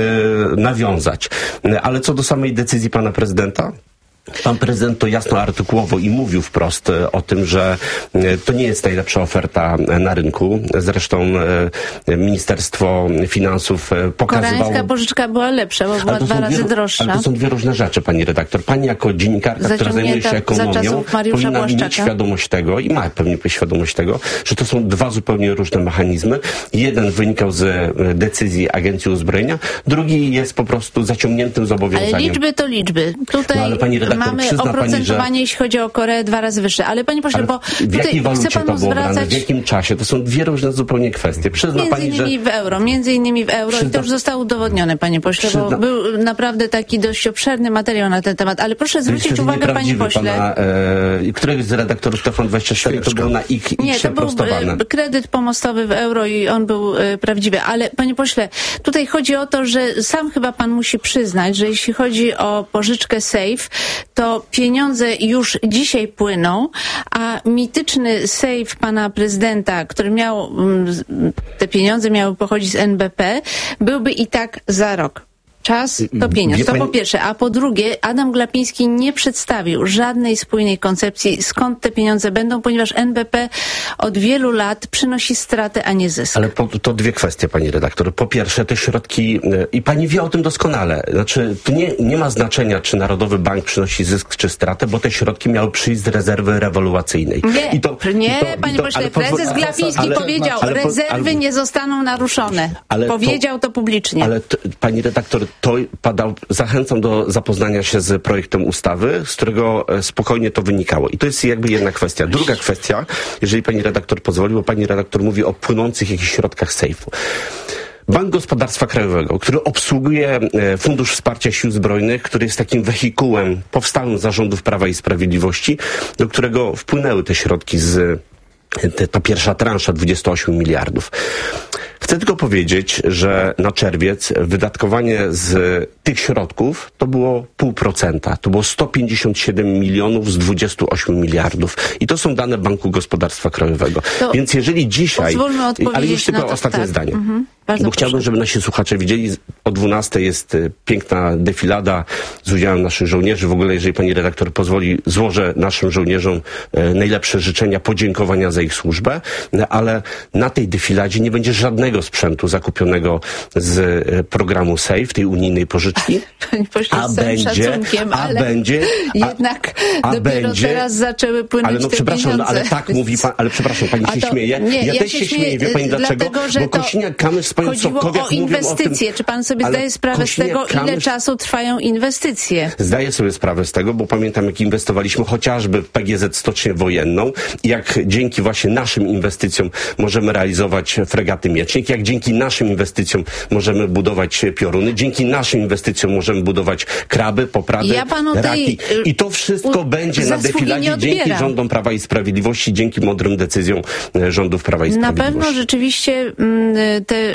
S22: nawiązać. Ale co do samej decyzji pana prezydenta, pan prezydent to jasno artykułował i mówił wprost o tym, że to nie jest najlepsza oferta na rynku. Zresztą Ministerstwo Finansów pokazywało...
S13: Koreańska pożyczka była lepsza, bo była 2 razy droższa.
S22: Ale to są dwie różne rzeczy, pani redaktor. Pani jako dziennikarka, która zajmuje się ekonomią, powinna mieć świadomość tego i ma pewnie świadomość tego, że to są dwa zupełnie różne mechanizmy. Jeden wynikał z decyzji Agencji Uzbrojenia, drugi jest po prostu zaciągniętym zobowiązaniem.
S13: Ale liczby to liczby. Tutaj
S22: ale pani redaktor,
S13: mamy oprocentowanie, jeśli chodzi o Koreę, 2 razy wyższe. Ale panie pośle, bo
S22: w jakiej walucie to było brane? W jakim czasie? To są dwie różne zupełnie kwestie. Przyzna pani, że...
S13: Między innymi w euro. I to już zostało udowodnione, panie pośle, bo był naprawdę taki dość obszerny materiał na ten temat. Ale proszę zwrócić uwagę, panie pośle...
S22: Któregoś z redaktorów TVN24 to było na
S13: Nie, to był kredyt pomostowy w euro i on był prawdziwy. Ale panie pośle, tutaj chodzi o to, że sam chyba pan musi przyznać, że jeśli chodzi o pożyczkę SAFE, to pieniądze już dzisiaj płyną, a mityczny SAFE pana prezydenta, który miał, te pieniądze miały pochodzić z NBP, byłby i tak za rok. Czas to pieniądz. To po pierwsze. A po drugie, Adam Glapiński nie przedstawił żadnej spójnej koncepcji, skąd te pieniądze będą, ponieważ NBP od wielu lat przynosi straty, a nie zysk.
S22: Ale to dwie kwestie, pani redaktor. Po pierwsze, te środki, i pani wie o tym doskonale, znaczy to nie ma znaczenia, czy Narodowy Bank przynosi zysk, czy stratę, bo te środki miały przyjść z rezerwy rewolucyjnej.
S13: Panie pośle, prezes Glapiński powiedział, rezerwy nie zostaną naruszone. Powiedział to publicznie.
S22: Ale pani redaktor, to zachęcam do zapoznania się z projektem ustawy, z którego spokojnie to wynikało. I to jest jakby jedna kwestia. Druga kwestia, jeżeli pani redaktor pozwoli, bo pani redaktor mówi o płynących jakichś środkach sejfu. Bank Gospodarstwa Krajowego, który obsługuje Fundusz Wsparcia Sił Zbrojnych, który jest takim wehikułem powstałym z zarządów Prawa i Sprawiedliwości, do którego wpłynęły te środki ta pierwsza transza 28 miliardów. Chcę tylko powiedzieć, że na czerwiec wydatkowanie z tych środków to było 0,5%. To było 157 milionów z 28 miliardów. I to są dane Banku Gospodarstwa Krajowego. Więc jeżeli dzisiaj... Ale już tylko ostatnie zdanie. Bo chciałbym, żeby nasi słuchacze widzieli, o 12 jest piękna defilada z udziałem naszych żołnierzy. W ogóle, jeżeli pani redaktor pozwoli, złożę naszym żołnierzom najlepsze życzenia, podziękowania za ich służbę, ale na tej defiladzie nie będzie żadnego sprzętu zakupionego z programu SAFE, tej unijnej pożyczki.
S13: Panie pośle, dopiero teraz zaczęły płynąć te pieniądze.
S22: Ale tak mówi pan, ale przepraszam, pani się śmieje. Ja też się śmieję, wie pani dlatego? Bo Kosiniak-Kamysz
S2: chodziło o inwestycje. Czy pan sobie zdaje sprawę z tego, ile czasu trwają inwestycje?
S22: Zdaję sobie sprawę z tego, bo pamiętam, jak inwestowaliśmy chociażby w PGZ Stocznię Wojenną, jak dzięki właśnie naszym inwestycjom możemy realizować fregaty Miecznik, jak dzięki naszym inwestycjom możemy budować Pioruny, dzięki naszym inwestycjom możemy budować kraby, poprady, raki. I to wszystko będzie na defiladzie dzięki rządom Prawa i Sprawiedliwości, dzięki mądrym decyzjom rządów Prawa i Sprawiedliwości.
S13: Na pewno rzeczywiście te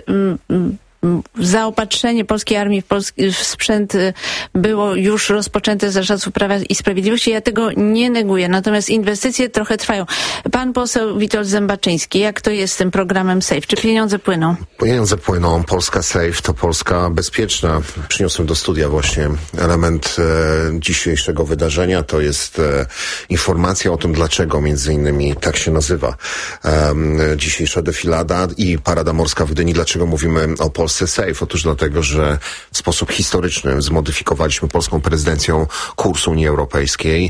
S13: zaopatrzenie polskiej armii w sprzęt było już rozpoczęte za czasów Prawa i Sprawiedliwości. Ja tego nie neguję. Natomiast inwestycje trochę trwają. Pan poseł Witold Zębaczyński, jak to jest z tym programem SAFE? Czy pieniądze płyną?
S7: Pieniądze płyną. Polska SAFE to Polska bezpieczna. Przyniosłem do studia właśnie element dzisiejszego wydarzenia. To jest informacja o tym, dlaczego między innymi tak się nazywa dzisiejsza defilada i Parada Morska w Gdyni. Dlaczego mówimy o Polsce SAFE? Otóż dlatego, że w sposób historyczny zmodyfikowaliśmy polską prezydencją kurs Unii Europejskiej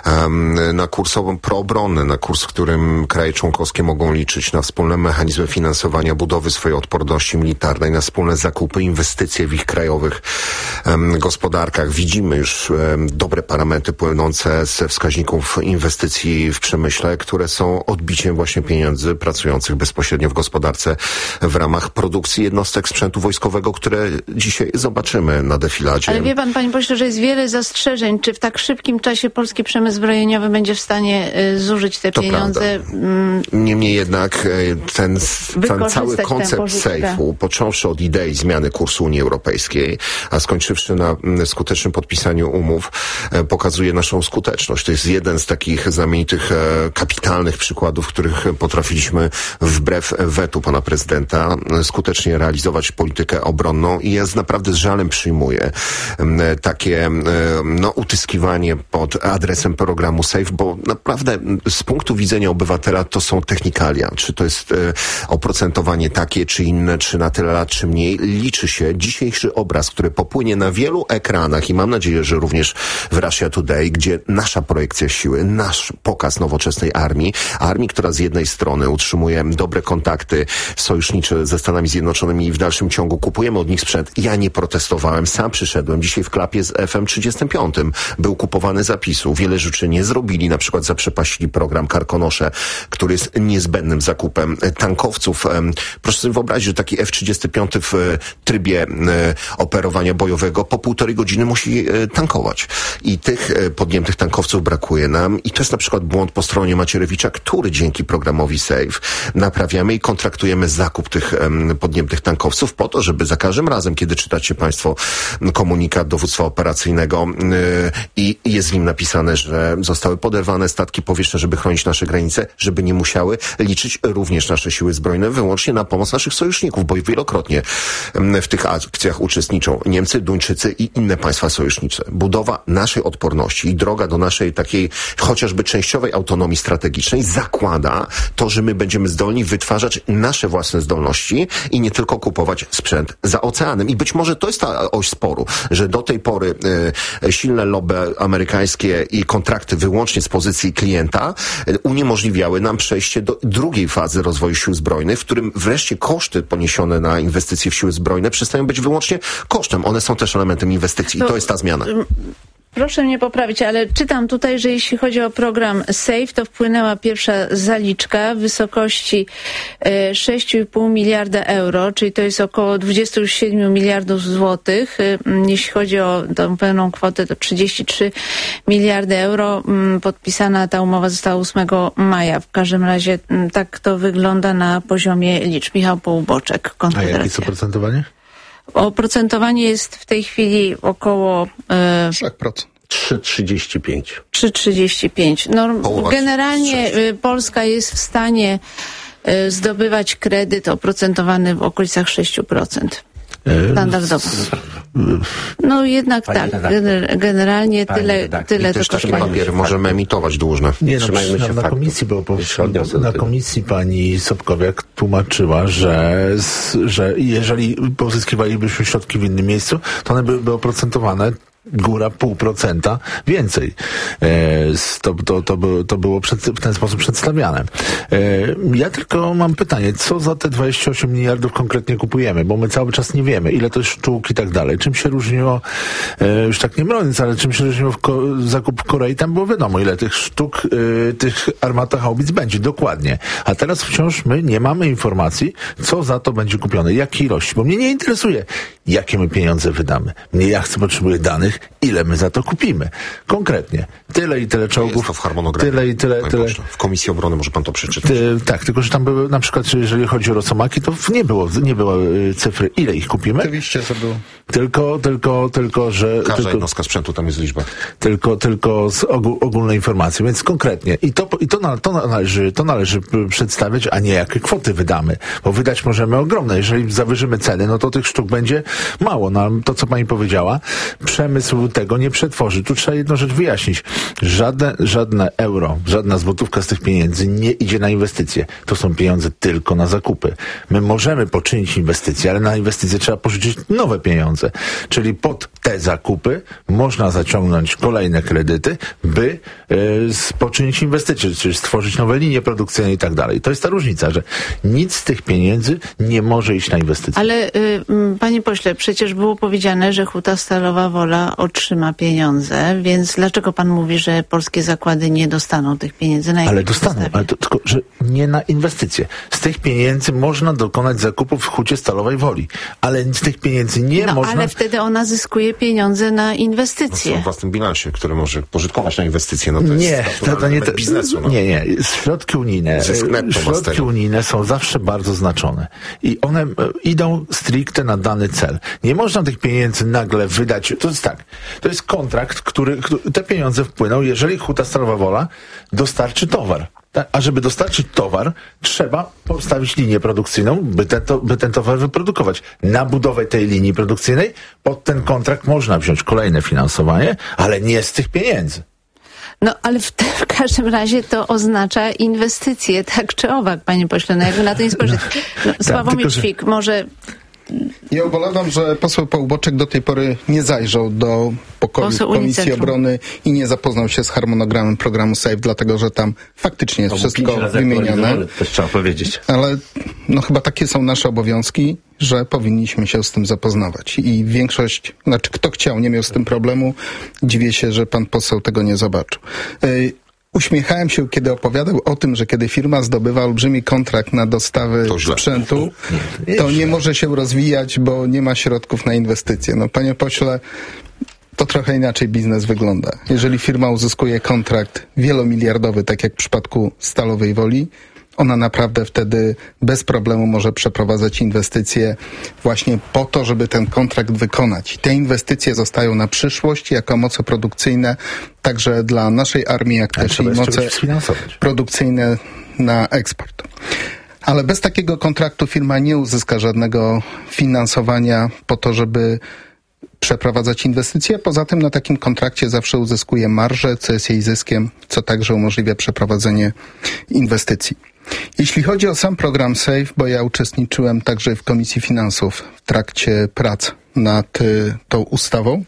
S7: na kurs proobronny, na kurs, w którym kraje członkowskie mogą liczyć na wspólne mechanizmy finansowania budowy swojej odporności militarnej, na wspólne zakupy, inwestycje w ich krajowych gospodarkach. Widzimy już dobre parametry płynące ze wskaźników inwestycji w przemyśle, które są odbiciem właśnie pieniędzy pracujących bezpośrednio w gospodarce w ramach produkcji jednostek sprzętu wojskowego, które dzisiaj zobaczymy na defiladzie.
S13: Ale wie pan, panie pośle, że jest wiele zastrzeżeń. Czy w tak szybkim czasie polski przemysł zbrojeniowy będzie w stanie zużyć te pieniądze?
S7: Niemniej jednak ten cały koncept SAFE-u, począwszy od idei zmiany kursu Unii Europejskiej, a skończywszy na skutecznym podpisaniu umów, pokazuje naszą skuteczność. To jest jeden z takich znamienitych, kapitalnych przykładów, w których potrafiliśmy wbrew wetu pana prezydenta skutecznie realizować politykę obronną i ja naprawdę z żalem przyjmuję takie utyskiwanie pod adresem programu SAFE, bo naprawdę z punktu widzenia obywatela to są technikalia. Czy to jest oprocentowanie takie, czy inne, czy na tyle lat, czy mniej. Liczy się dzisiejszy obraz, który popłynie na wielu ekranach i mam nadzieję, że również w Russia Today, gdzie nasza projekcja siły, nasz pokaz nowoczesnej armii, która z jednej strony utrzymuje dobre kontakty sojusznicze ze Stanami Zjednoczonymi i w dalszym ciągu kupujemy od nich sprzęt. Ja nie protestowałem, sam przyszedłem dzisiaj w klapie z FM35. Był kupowany zapisu. Wiele rzeczy nie zrobili, na przykład zaprzepaścili program Karkonosze, który jest niezbędnym zakupem tankowców. Proszę sobie wyobrazić, że taki F-35 w trybie operowania bojowego po 1,5 godziny musi tankować. I tych podjętych tankowców brakuje nam i to jest na przykład błąd po stronie Macierewicza, który dzięki programowi SAFE naprawiamy i kontraktujemy zakup tych podjętych tankowców po to, żeby za każdym razem, kiedy czytacie państwo komunikat dowództwa operacyjnego i jest w nim napisane, że zostały poderwane statki powietrzne, żeby chronić nasze granice, żeby nie musiały liczyć również nasze siły zbrojne wyłącznie na pomoc naszych sojuszników, bo wielokrotnie w tych akcjach uczestniczą Niemcy, Duńczycy i inne państwa sojusznicze. Budowa naszej odporności i droga do naszej takiej chociażby częściowej autonomii strategicznej zakłada to, że my będziemy zdolni wytwarzać nasze własne zdolności i nie tylko kupować sprzęt za oceanem. I być może to jest ta oś sporu, że do tej pory silne lobby amerykańskie i kontrakty wyłącznie z pozycji klienta uniemożliwiały nam przejście do drugiej fazy rozwoju sił zbrojnych, w którym wreszcie koszty poniesione na inwestycje w siły zbrojne przestają być wyłącznie kosztem. One są też elementem inwestycji i to jest ta zmiana.
S13: Proszę mnie poprawić, ale czytam tutaj, że jeśli chodzi o program SAFE, to wpłynęła pierwsza zaliczka w wysokości 6,5 miliarda euro, czyli to jest około 27 miliardów złotych. Jeśli chodzi o tą pełną kwotę, to 33 miliardy euro. Podpisana ta umowa została 8 maja. W każdym razie tak to wygląda na poziomie liczb. Michał Połuboczek, Konfederacja.
S12: A jakie jest oprocentowanie?
S13: Oprocentowanie jest w tej chwili około
S22: 3,35.
S13: 3,35. No, generalnie Polska jest w stanie zdobywać kredyt oprocentowany w okolicach 6%. Standardowo. No jednak tak, generalnie tyle to kosztuje.
S7: Papiery możemy emitować dłużne.
S12: Nie, na komisji, bo na komisji pani Sobkowiak tłumaczyła, że jeżeli pozyskiwalibyśmy środki w innym miejscu, to one byłyby oprocentowane
S6: góra 0,5% więcej. To było w ten sposób przedstawiane. Ja tylko mam pytanie, co za te 28 miliardów konkretnie kupujemy, bo my cały czas nie wiemy, ile to jest sztuk i tak dalej. Czym się różniło, już tak nie broniąc, ale czym się różniło zakup w Korei, tam było wiadomo, ile tych sztuk, tych armatach-haubic będzie, dokładnie. A teraz wciąż my nie mamy informacji, co za to będzie kupione, jakiej ilości, bo mnie nie interesuje, jakie my pieniądze wydamy. Potrzebuję danych, ile my za to kupimy. Konkretnie. Tyle i tyle czołgów.
S7: Jest to w harmonogramie.
S6: Tyle i tyle.
S7: W Komisji Obrony może pan to przeczytać.
S6: Tak, tylko że tam były, na przykład, jeżeli chodzi o Rosomaki, to nie było cyfry, ile ich kupimy.
S8: Oczywiście, że było.
S6: Tylko, że...
S7: Każda jednostka sprzętu tam jest liczba.
S6: Tylko z ogólnej informacji, więc konkretnie. To należy przedstawiać, a nie jakie kwoty wydamy. Bo wydać możemy ogromne. Jeżeli zawyżymy ceny, no to tych sztuk będzie mało. No, to, co pani powiedziała, przemysł tego nie przetworzy. Tu trzeba jedną rzecz wyjaśnić. Żadne euro, żadna złotówka z tych pieniędzy nie idzie na inwestycje. To są pieniądze tylko na zakupy. My możemy poczynić inwestycje, ale na inwestycje trzeba pożyczyć nowe pieniądze. Czyli pod te zakupy można zaciągnąć kolejne kredyty, by poczynić inwestycje, czyli stworzyć nowe linie produkcyjne i tak dalej. To jest ta różnica, że nic z tych pieniędzy nie może iść na inwestycje.
S13: Ale panie pośle, przecież było powiedziane, że Huta Stalowa Wola otrzyma pieniądze, więc dlaczego pan mówi, że polskie zakłady nie dostaną tych pieniędzy?
S6: Ale dostaną, ale tylko, że nie na inwestycje. Z tych pieniędzy można dokonać zakupów w Hucie Stalowej Woli, ale z tych pieniędzy nie można...
S13: ale wtedy ona zyskuje pieniądze na inwestycje.
S7: W własnym bilansie, które może pożytkować na inwestycje. No to
S6: jest
S7: biznesu. No.
S6: Nie. Środki unijne są zawsze bardzo znaczone. I one idą stricte na dany cel. Nie można tych pieniędzy nagle wydać. To jest tak. To jest kontrakt, te pieniądze wpłyną, jeżeli Huta Stalowa Wola dostarczy towar. A żeby dostarczyć towar, trzeba postawić linię produkcyjną, by ten towar wyprodukować. Na budowę tej linii produkcyjnej pod ten kontrakt można wziąć kolejne finansowanie, ale nie z tych pieniędzy.
S13: No, ale w każdym razie to oznacza inwestycje, tak czy owak, panie pośle, no jakby na to nie spojrzeć. Sławomir Ćwik, może...
S8: Ja ubolewam, że poseł Połboczek do tej pory nie zajrzał do pokoju Komisji Obrony i nie zapoznał się z harmonogramem programu SAFE, dlatego że tam faktycznie jest wszystko wymienione.
S22: Też trzeba powiedzieć.
S8: Ale chyba takie są nasze obowiązki, że powinniśmy się z tym zapoznawać. I większość, kto chciał, nie miał z tym problemu. Dziwię się, że pan poseł tego nie zobaczył. Uśmiechałem się, kiedy opowiadał o tym, że kiedy firma zdobywa olbrzymi kontrakt na dostawy sprzętu, to nie może się rozwijać, bo nie ma środków na inwestycje. No, panie pośle, to trochę inaczej biznes wygląda. Jeżeli firma uzyskuje kontrakt wielomiliardowy, tak jak w przypadku Stalowej Woli, ona naprawdę wtedy bez problemu może przeprowadzać inwestycje właśnie po to, żeby ten kontrakt wykonać. Te inwestycje zostają na przyszłość jako moce produkcyjne, także dla naszej armii, jak też i moce produkcyjne na eksport. Ale bez takiego kontraktu firma nie uzyska żadnego finansowania po to, żeby przeprowadzać inwestycje. Poza tym na takim kontrakcie zawsze uzyskuje marżę, co jest jej zyskiem, co także umożliwia przeprowadzenie inwestycji. Jeśli chodzi o sam program SAFE, bo ja uczestniczyłem także w Komisji Finansów w trakcie prac nad tą ustawą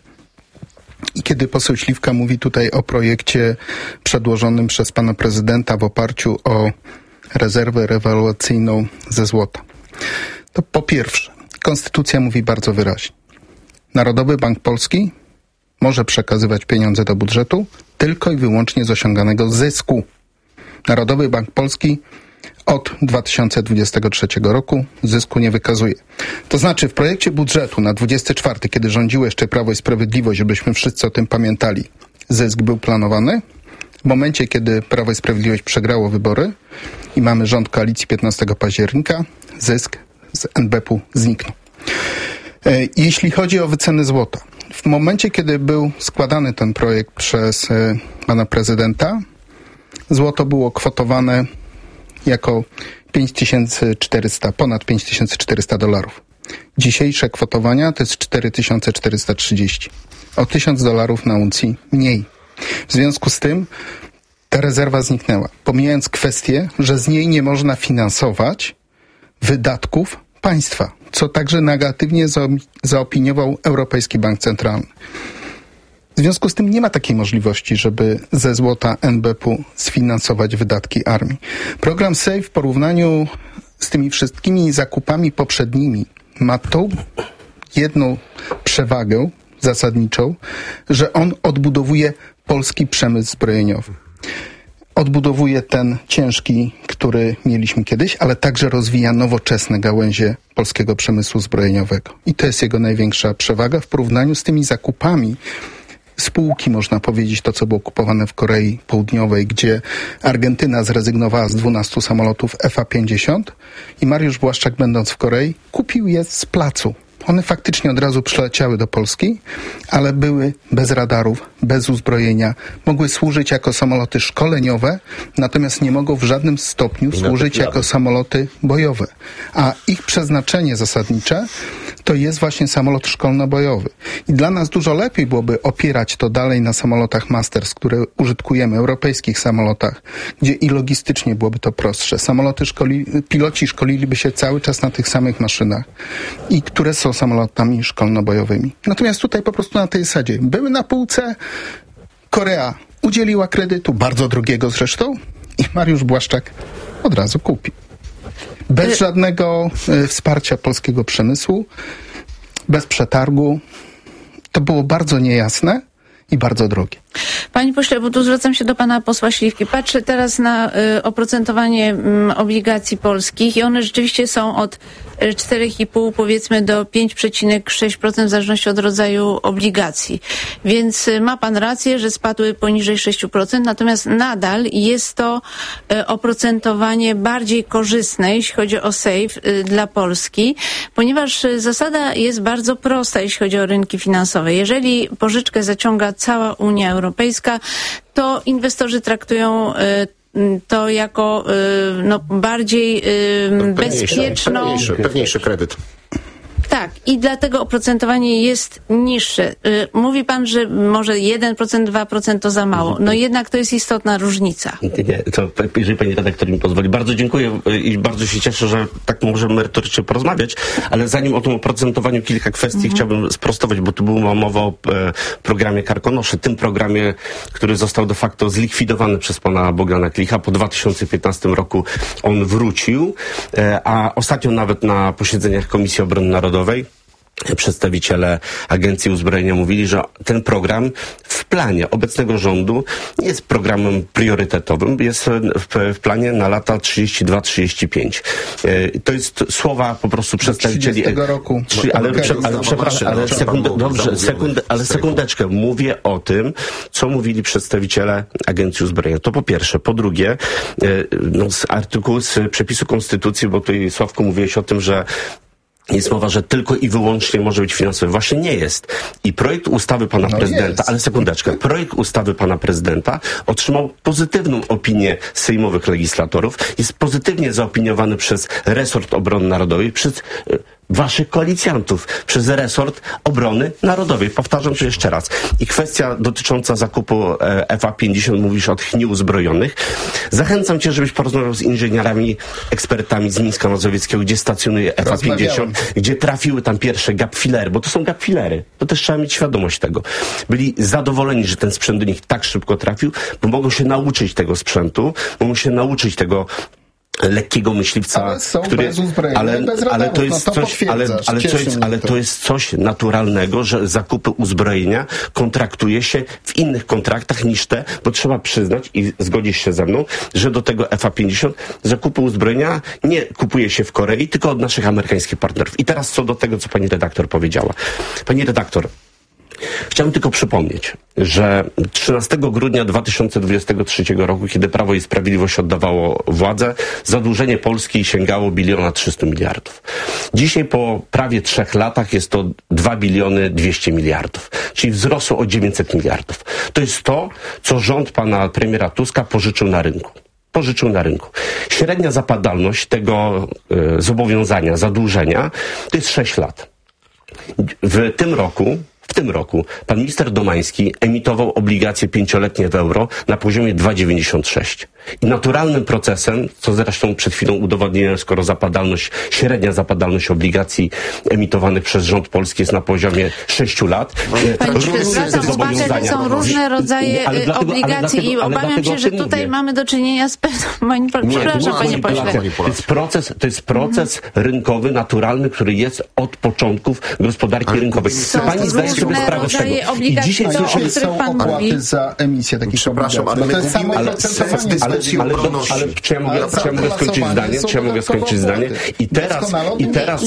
S8: i kiedy poseł Śliwka mówi tutaj o projekcie przedłożonym przez pana prezydenta w oparciu o rezerwę rewaluacyjną ze złota, to po pierwsze, Konstytucja mówi bardzo wyraźnie. Narodowy Bank Polski może przekazywać pieniądze do budżetu tylko i wyłącznie z osiąganego zysku. Narodowy Bank Polski od 2023 roku zysku nie wykazuje. To znaczy w projekcie budżetu na 24, kiedy rządziło jeszcze Prawo i Sprawiedliwość, żebyśmy wszyscy o tym pamiętali, zysk był planowany. W momencie, kiedy Prawo i Sprawiedliwość przegrało wybory i mamy rząd koalicji 15 października, zysk z NBP-u zniknął. Jeśli chodzi o wyceny złota, w momencie, kiedy był składany ten projekt przez pana prezydenta, złoto było kwotowane jako ponad $5400. Dzisiejsze kwotowania to jest 4430. O $1000 na uncji mniej. W związku z tym ta rezerwa zniknęła. Pomijając kwestię, że z niej nie można finansować wydatków państwa, co także negatywnie zaopiniował Europejski Bank Centralny. W związku z tym nie ma takiej możliwości, żeby ze złota NBP-u sfinansować wydatki armii. Program SAFE w porównaniu z tymi wszystkimi zakupami poprzednimi ma tą jedną przewagę zasadniczą, że on odbudowuje polski przemysł zbrojeniowy. Odbudowuje ten ciężki, który mieliśmy kiedyś, ale także rozwija nowoczesne gałęzie polskiego przemysłu zbrojeniowego. I to jest jego największa przewaga w porównaniu z tymi zakupami spółki, można powiedzieć, to co było kupowane w Korei Południowej, gdzie Argentyna zrezygnowała z 12 samolotów F-50 i Mariusz Błaszczak, będąc w Korei, kupił je z placu. One faktycznie od razu przyleciały do Polski, ale były bez radarów, bez uzbrojenia. Mogły służyć jako samoloty szkoleniowe, natomiast nie mogą w żadnym stopniu służyć jako samoloty bojowe. A ich przeznaczenie zasadnicze to jest właśnie samolot szkolno-bojowy. I dla nas dużo lepiej byłoby opierać to dalej na samolotach Masters, które użytkujemy, europejskich samolotach, gdzie i logistycznie byłoby to prostsze. Piloci szkoliliby się cały czas na tych samych maszynach i które są samolotami szkolno-bojowymi. Natomiast tutaj po prostu na tej zasadzie były na półce, Korea udzieliła kredytu, bardzo drogiego zresztą, i Mariusz Błaszczak od razu kupił. Bez żadnego wsparcia polskiego przemysłu, bez przetargu. To było bardzo niejasne i bardzo drogie.
S13: Panie pośle, bo tu zwracam się do pana posła Śliwki. Patrzę teraz na oprocentowanie obligacji polskich i one rzeczywiście są od 4,5 powiedzmy do 5,6% w zależności od rodzaju obligacji. Więc ma pan rację, że spadły poniżej 6%, natomiast nadal jest to oprocentowanie bardziej korzystne, jeśli chodzi o SAFE dla Polski, ponieważ zasada jest bardzo prosta, jeśli chodzi o rynki finansowe. Jeżeli pożyczkę zaciąga cała Unia Europejska, to inwestorzy traktują to jako bardziej bezpieczną...
S7: Pewniejszy kredyt.
S13: Tak, i dlatego oprocentowanie jest niższe. Mówi pan, że może 1%, 2% to za mało. No jednak to jest istotna różnica.
S22: Nie, to jeżeli pani redaktor mi pozwoli. Bardzo dziękuję i bardzo się cieszę, że tak możemy merytorycznie porozmawiać, ale zanim o tym oprocentowaniu kilka kwestii chciałbym sprostować, bo tu była mowa o programie Karkonosze, tym programie, który został de facto zlikwidowany przez pana Bogdana Klicha. Po 2015 roku on wrócił, a ostatnio nawet na posiedzeniach Komisji Obrony Narodowej przedstawiciele Agencji Uzbrojenia mówili, że ten program w planie obecnego rządu nie jest programem priorytetowym, jest w planie na lata 32-35. To jest słowa po prostu przedstawicieli...
S8: roku.
S22: Ale sekundeczkę. Mówię o tym, co mówili przedstawiciele Agencji Uzbrojenia. To po pierwsze. Po drugie, z przepisu Konstytucji, bo tutaj Sławku mówiłeś o tym, że jest mowa, że tylko i wyłącznie może być finansowy. Właśnie nie jest. I projekt ustawy pana prezydenta, jest. Ale sekundeczkę, projekt ustawy pana prezydenta otrzymał pozytywną opinię sejmowych legislatorów, jest pozytywnie zaopiniowany przez resort obrony narodowej, przez waszych koalicjantów, przez resort obrony narodowej. Powtarzam to jeszcze raz. I kwestia dotycząca zakupu FA-50, mówisz o tych nieuzbrojonych. Zachęcam cię, żebyś porozmawiał z inżynierami, ekspertami z Mińska Mazowieckiego, gdzie stacjonuje FA-50, gdzie trafiły tam pierwsze gapfilery, bo to są gapfilery. To też trzeba mieć świadomość tego. Byli zadowoleni, że ten sprzęt do nich tak szybko trafił, bo mogą się nauczyć tego sprzętu, mogą się nauczyć tego lekkiego myśliwca, ale to jest coś naturalnego, że zakupy uzbrojenia kontraktuje się w innych kontraktach niż te, bo trzeba przyznać i zgodzisz się ze mną, że do tego FA-50 zakupy uzbrojenia nie kupuje się w Korei, tylko od naszych amerykańskich partnerów. I teraz co do tego, co pani redaktor powiedziała. Pani redaktor, chciałem tylko przypomnieć, że 13 grudnia 2023 roku, kiedy Prawo i Sprawiedliwość oddawało władzę, zadłużenie Polski sięgało 1,3 biliona. Dzisiaj po prawie 3 latach jest to 2,2 biliona, czyli wzrosło o 900 miliardów. To jest to, co rząd pana premiera Tuska pożyczył na rynku. Średnia zapadalność tego zobowiązania, zadłużenia to jest 6 lat. W tym roku pan minister Domański emitował obligacje 5-letnie w euro na poziomie 2,96. I naturalnym procesem, co zresztą przed chwilą udowodniłem, skoro średnia zapadalność obligacji emitowanych przez rząd polski jest na poziomie 600 lat.
S13: Panie pośle, zwracam uwagę, że są różne rodzaje obligacji i obawiam się, że tutaj mamy do czynienia z przepraszam, panie pośle.
S22: To jest proces rynkowy, naturalny, który jest od początków gospodarki rynkowej.
S13: Pani zdaje sobie sprawę z tego. I dzisiaj
S8: są opłaty za emisję takich
S7: Przepraszam, ale my mówimy
S22: ale czy ja mogę skończyć zdanie? I teraz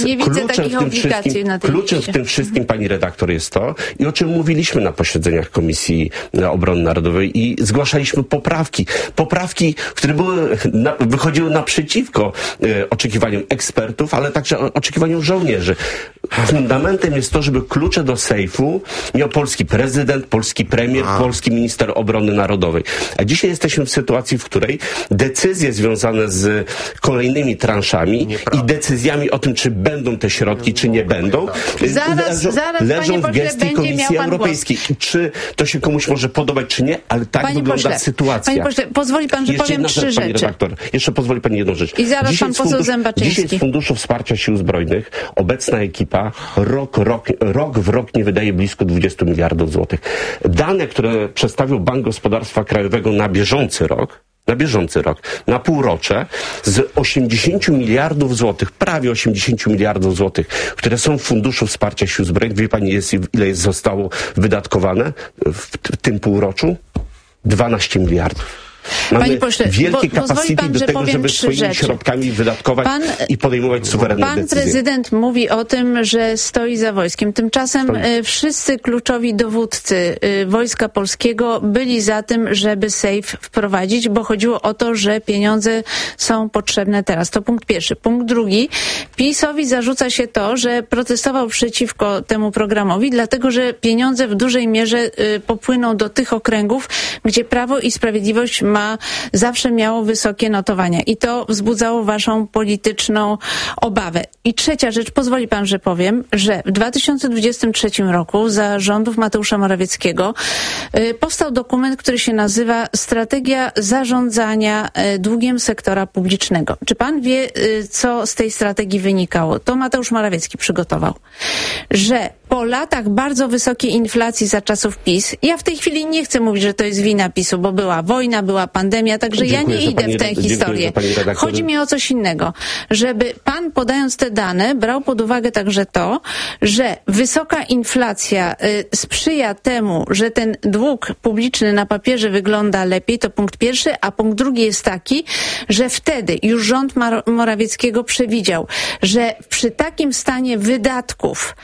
S22: kluczem w tym wszystkim, pani redaktor, jest to, i o czym mówiliśmy na posiedzeniach Komisji Obrony Narodowej i zgłaszaliśmy poprawki, które wychodziły naprzeciwko oczekiwaniom ekspertów, ale także oczekiwaniom żołnierzy. Fundamentem jest to, żeby klucze do sejfu miał polski prezydent, polski premier, polski minister obrony narodowej. A dzisiaj jesteśmy w sytuacji, w której decyzje związane z kolejnymi transzami i decyzjami o tym, czy będą te środki, czy nie będą, leżą w gestii Komisji Europejskiej. Czy to się komuś może podobać, czy nie, ale tak wygląda sytuacja.
S13: Panie pośle, pozwoli pan, że powiem 3 rzeczy.
S22: Redaktor, jeszcze pozwoli pani jedną rzecz.
S13: I zaraz pan poseł Zębaczyński.
S22: Dzisiaj z Funduszu Wsparcia Sił Zbrojnych obecna ekipa rok w rok nie wydaje blisko 20 miliardów złotych. Dane, które przedstawił Bank Gospodarstwa Krajowego na bieżący rok, na półrocze, z 80 miliardów złotych, prawie 80 miliardów złotych, które są w Funduszu Wsparcia Sił Zbrojnych, wie pani, ile zostało wydatkowane w tym półroczu? 12 miliardów. Mamy
S13: Panie pośle,
S22: wielkie capacity do tego, żeby swoimi środkami wydatkować i podejmować suwerenne decyzje.
S13: Pan prezydent mówi o tym, że stoi za wojskiem. Tymczasem wszyscy kluczowi dowódcy Wojska Polskiego byli za tym, żeby sejf wprowadzić, bo chodziło o to, że pieniądze są potrzebne teraz. To punkt pierwszy. Punkt drugi. PiS-owi zarzuca się to, że protestował przeciwko temu programowi, dlatego że pieniądze w dużej mierze popłyną do tych okręgów, gdzie Prawo i Sprawiedliwość zawsze miało wysokie notowania i to wzbudzało waszą polityczną obawę. I trzecia rzecz, pozwoli pan, że powiem, że w 2023 roku za rządów Mateusza Morawieckiego powstał dokument, który się nazywa Strategia zarządzania długiem sektora publicznego. Czy pan wie, co z tej strategii wynikało? To Mateusz Morawiecki przygotował, że po latach bardzo wysokiej inflacji za czasów PiS, ja w tej chwili nie chcę mówić, że to jest wina PiS-u, bo była wojna, była pandemia, także ja nie idę w tę historię. Chodzi mi o coś innego, żeby pan, podając te dane, brał pod uwagę także to, że wysoka inflacja sprzyja temu, że ten dług publiczny na papierze wygląda lepiej, to punkt pierwszy, a punkt drugi jest taki, że wtedy już rząd Morawieckiego przewidział, że przy takim stanie wydatków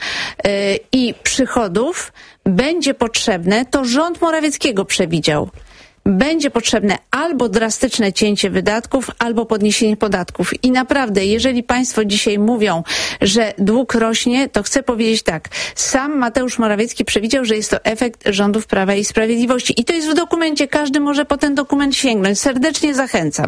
S13: i przychodów będzie potrzebne, to rząd Morawieckiego przewidział, będzie potrzebne albo drastyczne cięcie wydatków, albo podniesienie podatków. I naprawdę, jeżeli państwo dzisiaj mówią, że dług rośnie, to chcę powiedzieć tak. Sam Mateusz Morawiecki przewidział, że jest to efekt rządów Prawa i Sprawiedliwości. I to jest w dokumencie. Każdy może po ten dokument sięgnąć. Serdecznie zachęcam.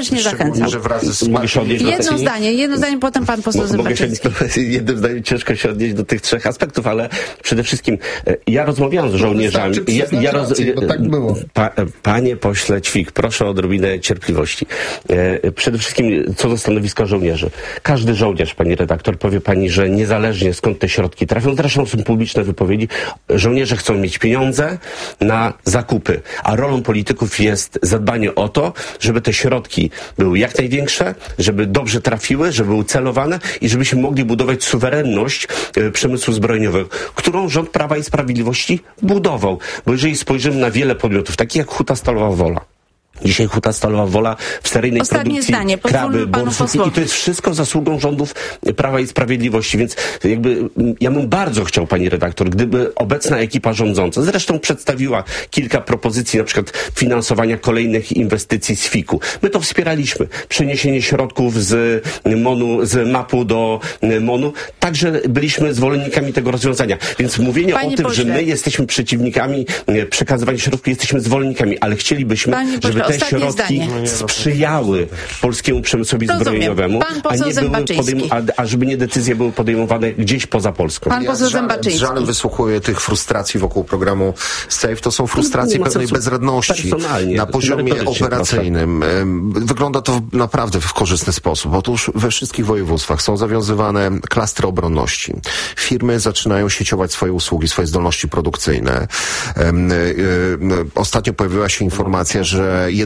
S13: Jedno zdanie, potem pan poseł Zębaczyński.
S22: Jednym zdaniem ciężko się odnieść do tych 3 aspektów, ale przede wszystkim ja rozmawiałem z żołnierzami.
S8: Bo tak było.
S22: Panie pośle Ćwik, proszę o odrobinę cierpliwości. Przede wszystkim co do stanowiska żołnierzy. Każdy żołnierz, pani redaktor, powie pani, że niezależnie skąd te środki trafią, zresztą są publiczne wypowiedzi, żołnierze chcą mieć pieniądze na zakupy, a rolą polityków jest zadbanie o to, żeby te środki były jak największe, żeby dobrze trafiły, żeby były celowane i żebyśmy mogli budować suwerenność przemysłu zbrojeniowego, którą rząd Prawa i Sprawiedliwości budował. Bo jeżeli spojrzymy na wiele podmiotów, takich jak Huta Stalowa Wola, dzisiaj Huta Stalowa Wola w seryjnej produkcji kraby, borsuki i to jest wszystko zasługą rządów Prawa i Sprawiedliwości, więc jakby ja bym bardzo chciał, pani redaktor, gdyby obecna ekipa rządząca zresztą przedstawiła kilka propozycji, na przykład finansowania kolejnych inwestycji z FIK-u. My to wspieraliśmy. Przeniesienie środków z MAP-u do MON-u. Także byliśmy zwolennikami tego rozwiązania. Więc mówienie o tym, że my jesteśmy przeciwnikami przekazywania środków, jesteśmy zwolennikami, ale chcielibyśmy, żeby te środki sprzyjały polskiemu przemysłowi zbrojeniowemu, a żeby nie decyzje były podejmowane gdzieś poza Polską.
S2: Pan poseł Zębaczyński.
S7: Z żalem wysłuchuję tych frustracji wokół programu SAFE. To są frustracje pewnej bezradności na poziomie operacyjnym. Wygląda to naprawdę w korzystny sposób. Otóż we wszystkich województwach są zawiązywane klastry obronności. Firmy zaczynają sieciować swoje usługi, swoje zdolności produkcyjne. Ostatnio pojawiła się informacja, że